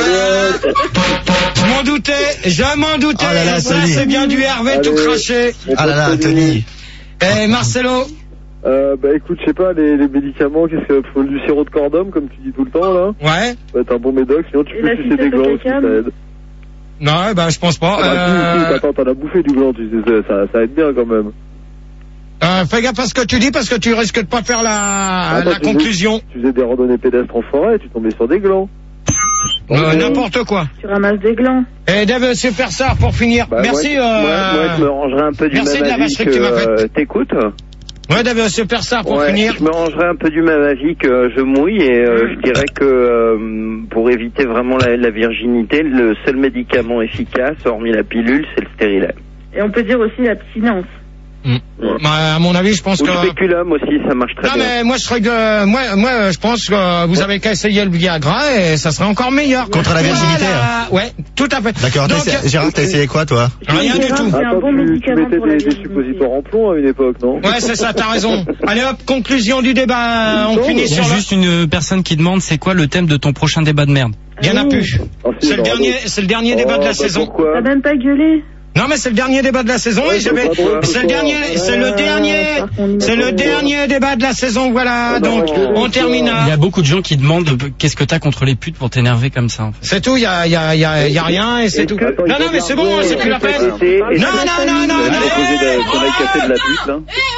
je m'en doutais, je m'en doutais. Oh là là, Ça, Tony. c'est bien du Hervé tout Allez. craché. Ah là là, Tony. Et Marcelo. Euh, bah écoute, je sais pas, les, les médicaments, qu'est-ce que faut du sirop de cordum, comme tu dis tout le temps, là. Ouais. Ça va être un bon médoc, sinon tu Et peux la sucer des sucette au glands aussi, ça cacao. aide. Non, ben, je pense pas. Ah bah, si, si, Euh, attends, t'en as bouffé du gland, tu sais, ça, ça aide bien quand même. euh, fais gaffe à ce que tu dis parce que tu risques de pas faire la, Attends, la tu faisais- conclusion. Tu faisais des randonnées pédestres en forêt, tu tombais sur des glands. Euh, N'importe quoi. Tu ramasses des glands. Et Dave Superstar pour finir. Bah, Merci. Moi, euh, moi, moi, je me rangerai un peu du merci de même la avis vacherie que tu m'as que... faite. euh, T'écoutes? Ouais, Dave Superstar pour Ouais, finir. je me rangerai un peu du même avis que je mouille et euh, je dirais que euh, pour éviter vraiment la, la virginité, le seul médicament efficace, hormis la pilule, c'est le stérilet. Et on peut dire aussi l'abstinence. Mm. Bah, à mon avis, je pense Ou que. le spéculum aussi, ça marche très Non bien. mais moi je serais que moi moi je pense que vous avez qu'à essayer le Viagra et ça serait encore meilleur. Contre la virginité, Voilà. Ouais, tout à fait. D'accord. t'as Donc, essayé- Gérard, t'as essayé quoi, toi? rien du Gérard, tout. C'est un Attends, bon tu, tu médicament mettais pour la des, des virginité. suppositoires en plomb à une époque, non? Ouais, c'est ça, t'as raison. Allez hop, conclusion du débat. On finit Il y sur a le. juste une personne qui demande c'est quoi le thème de ton prochain débat de merde. Il y en a plus. Ah, si, C'est le il y en aura dernier, d'autres. c'est le dernier débat Oh, de la bah, saison. Pourquoi? T'as même pas gueulé. Non mais c'est le dernier débat de la saison Ouais, et j'avais, c'est pas drôle, c'est le quoi. dernier, c'est le Euh, dernier, par contre, c'est le on- dernier débat de la saison. Voilà, Oh, donc non, on termine. Il y a beaucoup de gens qui demandent euh, qu'est-ce que t'as contre les putes pour t'énerver comme ça. En fait. C'est tout, il y a, il y a, il y a, il y a rien et c'est Est-ce tout. que- Non non mais c'est bon, c'est plus la peine. Et- et- Non non non non Vous avez non. causé de- qu'on aille casser de la pute, là.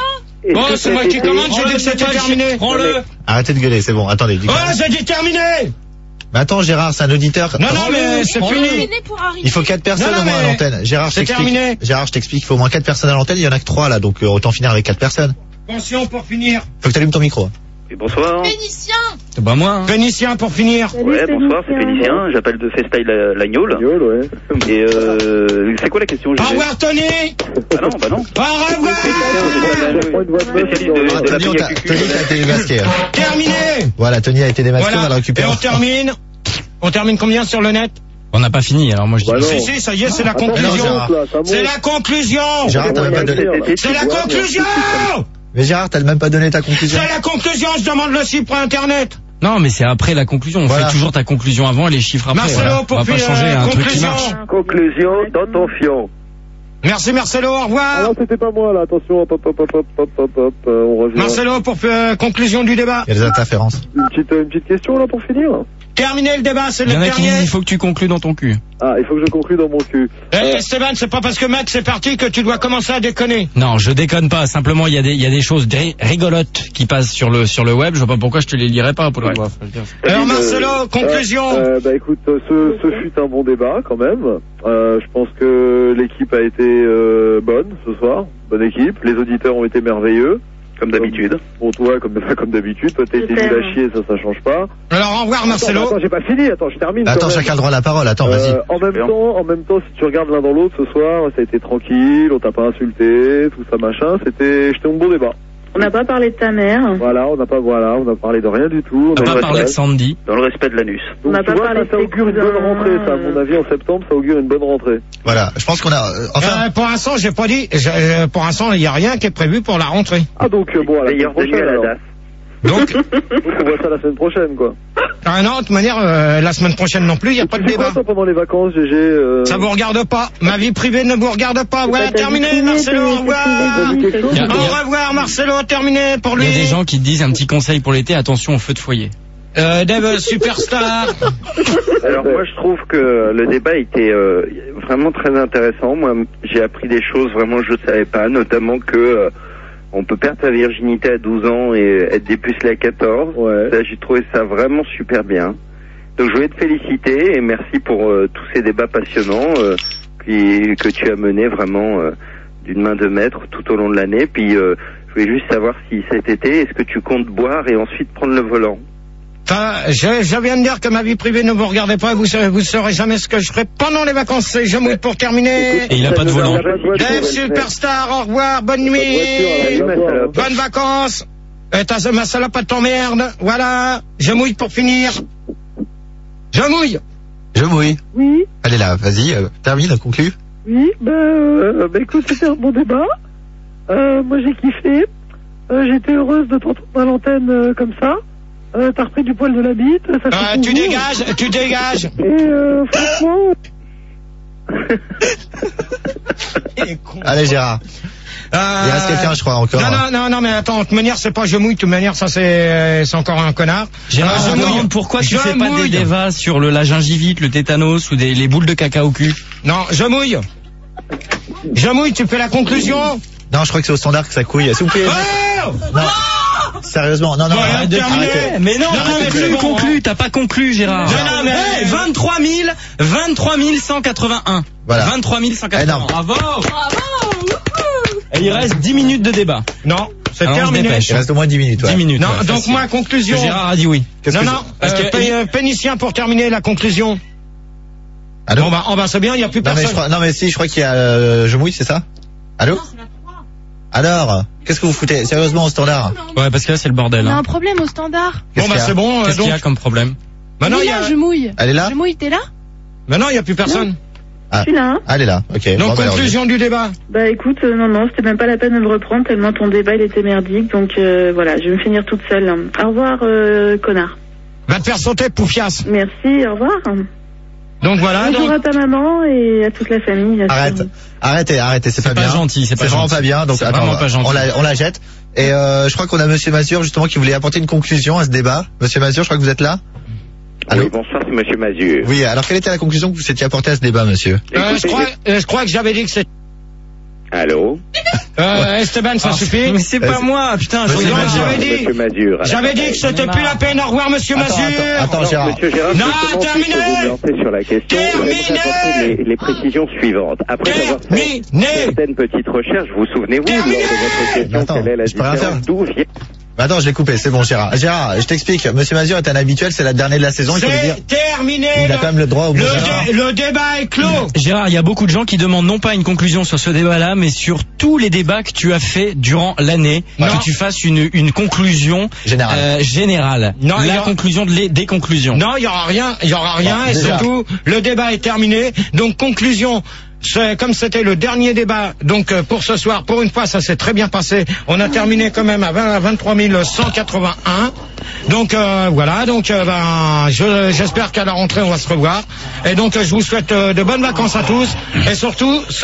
Bon, c'est moi qui commande, j'ai dit que c'était terminé. Prends-le. Arrêtez de gueuler, c'est bon. Attendez. Du Oh, j'ai dit terminé. Mais attends, Gérard, c'est un auditeur. Non, non, mais c'est fini. Il faut quatre personnes Non, non, au moins à mais l'antenne. Gérard, je c'est t'explique. terminé. Gérard, je t'explique. Il faut au moins quatre personnes à l'antenne. Il y en a que trois là, donc euh, autant finir avec quatre personnes. Attention pour finir. Faut que t'allumes ton micro. Et bonsoir. Pénicien. C'est pas moi. Hein. Pénicien pour finir. Ouais, bonsoir, c'est Félicien. J'appelle de Festyle Lagnol. Lagnol, ouais. Et euh, c'est quoi la question? Au revoir, Tony. Ah non, bah non. Au revoir. Spécialiste de, Ah, de la Tony, on ping t'a- à cucu. Tony a été démasqué. hein. Terminé. Voilà, Tony a été démasqué, on va le Voilà. Et récupérer. on termine. On termine combien sur le net? On n'a pas fini, alors moi je dis. Bah non. Si, si, ça y est, c'est la Attends, conclusion. Gérard. là, ça monte. C'est la conclusion. Gérard, t'as même pas donné. C'est la conclusion. Mais Gérard, t'as même pas donné ta conclusion. C'est la conclusion. Je demande le chiffre internet. Non, mais c'est après la conclusion. On Voilà. fait toujours ta conclusion avant et les chiffres après. Marcelo, voilà. pour On va pas puis, changer euh, un truc qui conclusion. marche. Conclusion dans ton fion. Merci Marcelo, au Ah revoir. non, c'était pas moi là, attention, hop, hop, hop, hop, hop, hop, hop, hop, euh, on revient. Marcelo, pour euh, conclusion du débat. Il y a des interférences. Une petite, une petite question là pour finir. Terminé le débat, c'est Il le y en a qui dernier. disent il faut que tu conclues dans ton cul. Ah, il faut que je conclue dans mon cul. Eh, Euh, Esteban, c'est pas parce que Max est parti que tu dois commencer à déconner. Non, je déconne pas. Simplement, il y a des, il y a des choses ri- rigolotes qui passent sur le, sur le web. Je vois pas pourquoi je te les lirais pas, Paul. Alors Euh, Marcelo, euh, conclusion. euh, Bah écoute, euh, ce, ce fut un bon débat quand même. Euh, je pense que l'équipe a été euh, bonne ce soir, bonne équipe. Les auditeurs ont été merveilleux. Comme d'habitude. Bon, toi, comme, comme d'habitude, toi t'as été nul à chier, ça, ça change pas. Alors au revoir Marcelo. Attends, attends, j'ai pas fini, attends, je termine. Attends, quand même. chacun a le droit à la parole. Attends, vas-y. Euh, en même temps, en même temps, si tu regardes l'un dans l'autre ce soir, ça a été tranquille, on t'a pas insulté, tout ça machin. C'était, c'était un bon débat. On n'a pas parlé de ta mère. Voilà, on n'a pas, voilà, on a parlé de rien du tout. On a n'a pas parlé de Sandy. Dans le respect de l'anus. On n'a Donc, pas tu vois, parlé ça, ça de tes augure une bonne cousins, rentrée, ça. À euh. mon avis, en septembre, ça augure une bonne rentrée. Voilà. Je pense qu'on a. euh, Enfin. Euh, pour l'instant, j'ai pas dit. je- euh, pour l'instant, il n'y a rien qui est prévu pour la rentrée. Ah, donc, euh, bon, à la semaine Meilleur de nuit prochaine, à la alors. D A F. Donc, Donc, on voit ça la semaine prochaine, quoi. ah non, de toute manière, euh, la semaine prochaine non plus, il n'y a pas de Tu fais quoi, débat. toi, pendant les vacances, G G euh... Ça vous regarde pas. Ma vie privée ne vous regarde pas. Voilà, t'as terminé, dit Marcelo, privé, au revoir. T'as dit quelque chose Il y a- ou il y a- Au revoir, Marcelo, terminé pour Il lui. y a des gens qui te disent un petit conseil pour l'été. Attention au feu de foyer. Euh, Dave, superstar. Alors moi je trouve que le débat était euh, vraiment très intéressant. Moi j'ai appris des choses vraiment que je ne savais pas, notamment que euh, on peut perdre sa virginité à douze ans et être dépucelé à quatorze. Ouais. Ça, j'ai trouvé ça vraiment super bien. Donc je voulais te féliciter et merci pour euh, tous ces débats passionnants euh, qui, que tu as menés vraiment euh, d'une main de maître tout au long de l'année. Puis euh, je voulais juste savoir si cet été, est-ce que tu comptes boire et ensuite prendre le volant? Enfin, je, je viens de dire que ma vie privée ne vous regardez pas, vous saurez, vous saurez jamais ce que je ferai pendant les vacances. C'est je mouille pour terminer. Et il a pas de volant. Dave, superstar, au revoir, bonne nuit. Bonnes vacances. Euh, ta ma salope, pas t'emmerde. Voilà, je mouille pour finir. Je mouille. Je mouille. Oui, Allez là, vas-y, euh, termine, conclue. oui, bah, euh, bah écoute, c'était un bon débat. Euh, moi j'ai kiffé. Euh, J'étais heureuse de t'entendre à l'antenne euh, comme ça. Euh, T'as repris du poil de la bite. Ça fait Euh, tu plaisir. dégages, tu dégages. Et euh, franchement, Allez, Gérard. Euh, Il reste quelqu'un, je crois, encore. Non, non, non, non, mais attends, de toute manière, c'est pas je mouille, de toute manière, ça c'est, c'est encore un connard. Gérard, Euh, je je me mouille. demande pourquoi tu Je fais pas mouille. des débats sur le, la gingivite, le tétanos ou des, les boules de caca au cul. Non, je mouille. Je mouille, tu fais la conclusion. Non, je crois que c'est au standard que ça couille. S'il vous plaît. Oh Non. Sérieusement, non, non, Bon, arrête de terminé. arrêtez. Mais non, Non, non, mais conclu, c'est bon, conclu, t'as pas conclu, Gérard. Non, non, mais- Hey, vingt-trois mille, vingt-trois mille cent quatre-vingt-un. Voilà. vingt-trois mille cent quatre-vingts. Énorme. Bravo. Et il reste dix minutes de débat. Non, c'est Alors, on se terminé. dépêche. Il reste au moins dix minutes. Ouais. dix minutes. Non, ouais, donc facile. moi, conclusion. Que Gérard a dit oui. Qu'est-ce Non, que non, c'est Parce euh, que- Pé- euh, Pénicien pour terminer la conclusion. Allô? Bon, bah, oh, bah, c'est bien, il n'y a plus Non mais, je personne. crois, non mais si, je crois qu'il y a euh, je mouille, c'est ça? Allô? Alors, qu'est-ce que vous foutez sérieusement au standard? Ouais, parce que là, c'est le bordel. On a Hein. un problème au standard. Qu'est-ce Bon, bah, qu'il y a c'est bon, euh, Qu'est-ce qu'il y a donc. comme problème? Maintenant, Oui, il y a, là, je mouille. Elle est là? Je mouille, t'es là? maintenant, il n'y a plus personne. Ah, Je suis là. hein. elle est là, ok. Donc, Bon, bah, alors, conclusion du débat. Bah écoute, euh, non, non, c'était même pas la peine de me reprendre tellement ton débat il était merdique. Donc euh, voilà, je vais me finir toute seule. Au revoir, euh, connard. Va te faire sauter, poufias. Merci, au revoir. Donc voilà, Bonjour donc. à ta maman et à toute la famille. à Arrête, famille. arrêtez, arrêtez, c'est C'est pas pas bien. gentil, c'est pas vraiment gentil. pas bien, donc C'est attends, vraiment pas gentil. on la, on la jette. Et euh, je crois qu'on a Monsieur Mazur justement qui voulait apporter une conclusion à ce débat. Monsieur Mazur, je crois que vous êtes là. Allô? Oui, bonsoir, c'est Monsieur Mazur. Oui, alors quelle était la conclusion que vous s'étiez apportée à ce débat, monsieur? Euh, je Écoutez, crois, euh, je crois que j'avais dit que c'est. Allô? Euh, Esteban, ça Ah, suffit. Mais c'est pas moi, putain. Oui, je- donc, j'avais dit, Monsieur Mazur. j'avais dit que c'était plus la peine. Au revoir, monsieur Attends, Mazur. attends, attends, Gérard. Monsieur Gérard, Non, justement, terminé. puisque vous me lancez sur la question, Terminé. j'aimerais apporter les, les précisions suivantes. Après avoir fait Terminé. certaines petites recherches, vous souvenez-vous, lors de Terminé. votre question, Attends, quelle est la je peux rien faire. différence, d'où vient... Attends, je l'ai coupé, c'est bon, Gérard. Gérard, je t'explique. Monsieur Mazur est un habituel, c'est la dernière de la saison, il faut le dire. C'est terminé. Il a le- quand même le droit au le, mot. dé- le débat est clos. Gérard, il y a beaucoup de gens qui demandent non pas une conclusion sur ce débat-là, mais sur tous les débats que tu as fait durant l'année, Non. que tu fasses une, une conclusion Générale. euh, générale. Non, il y la aura- conclusion de les, des conclusions. Non, il y aura rien, il y aura rien, Bon, et déjà. surtout, le débat est terminé. Donc, conclusion. C'est, comme c'était le dernier débat, donc euh, pour ce soir, pour une fois, ça s'est très bien passé. On a terminé quand même à, vingt, à vingt-trois mille cent quatre-vingt-un. Donc euh, voilà, donc euh, ben, je, j'espère qu'à la rentrée on va se revoir. Et donc euh, je vous souhaite euh, de bonnes vacances à tous, et surtout.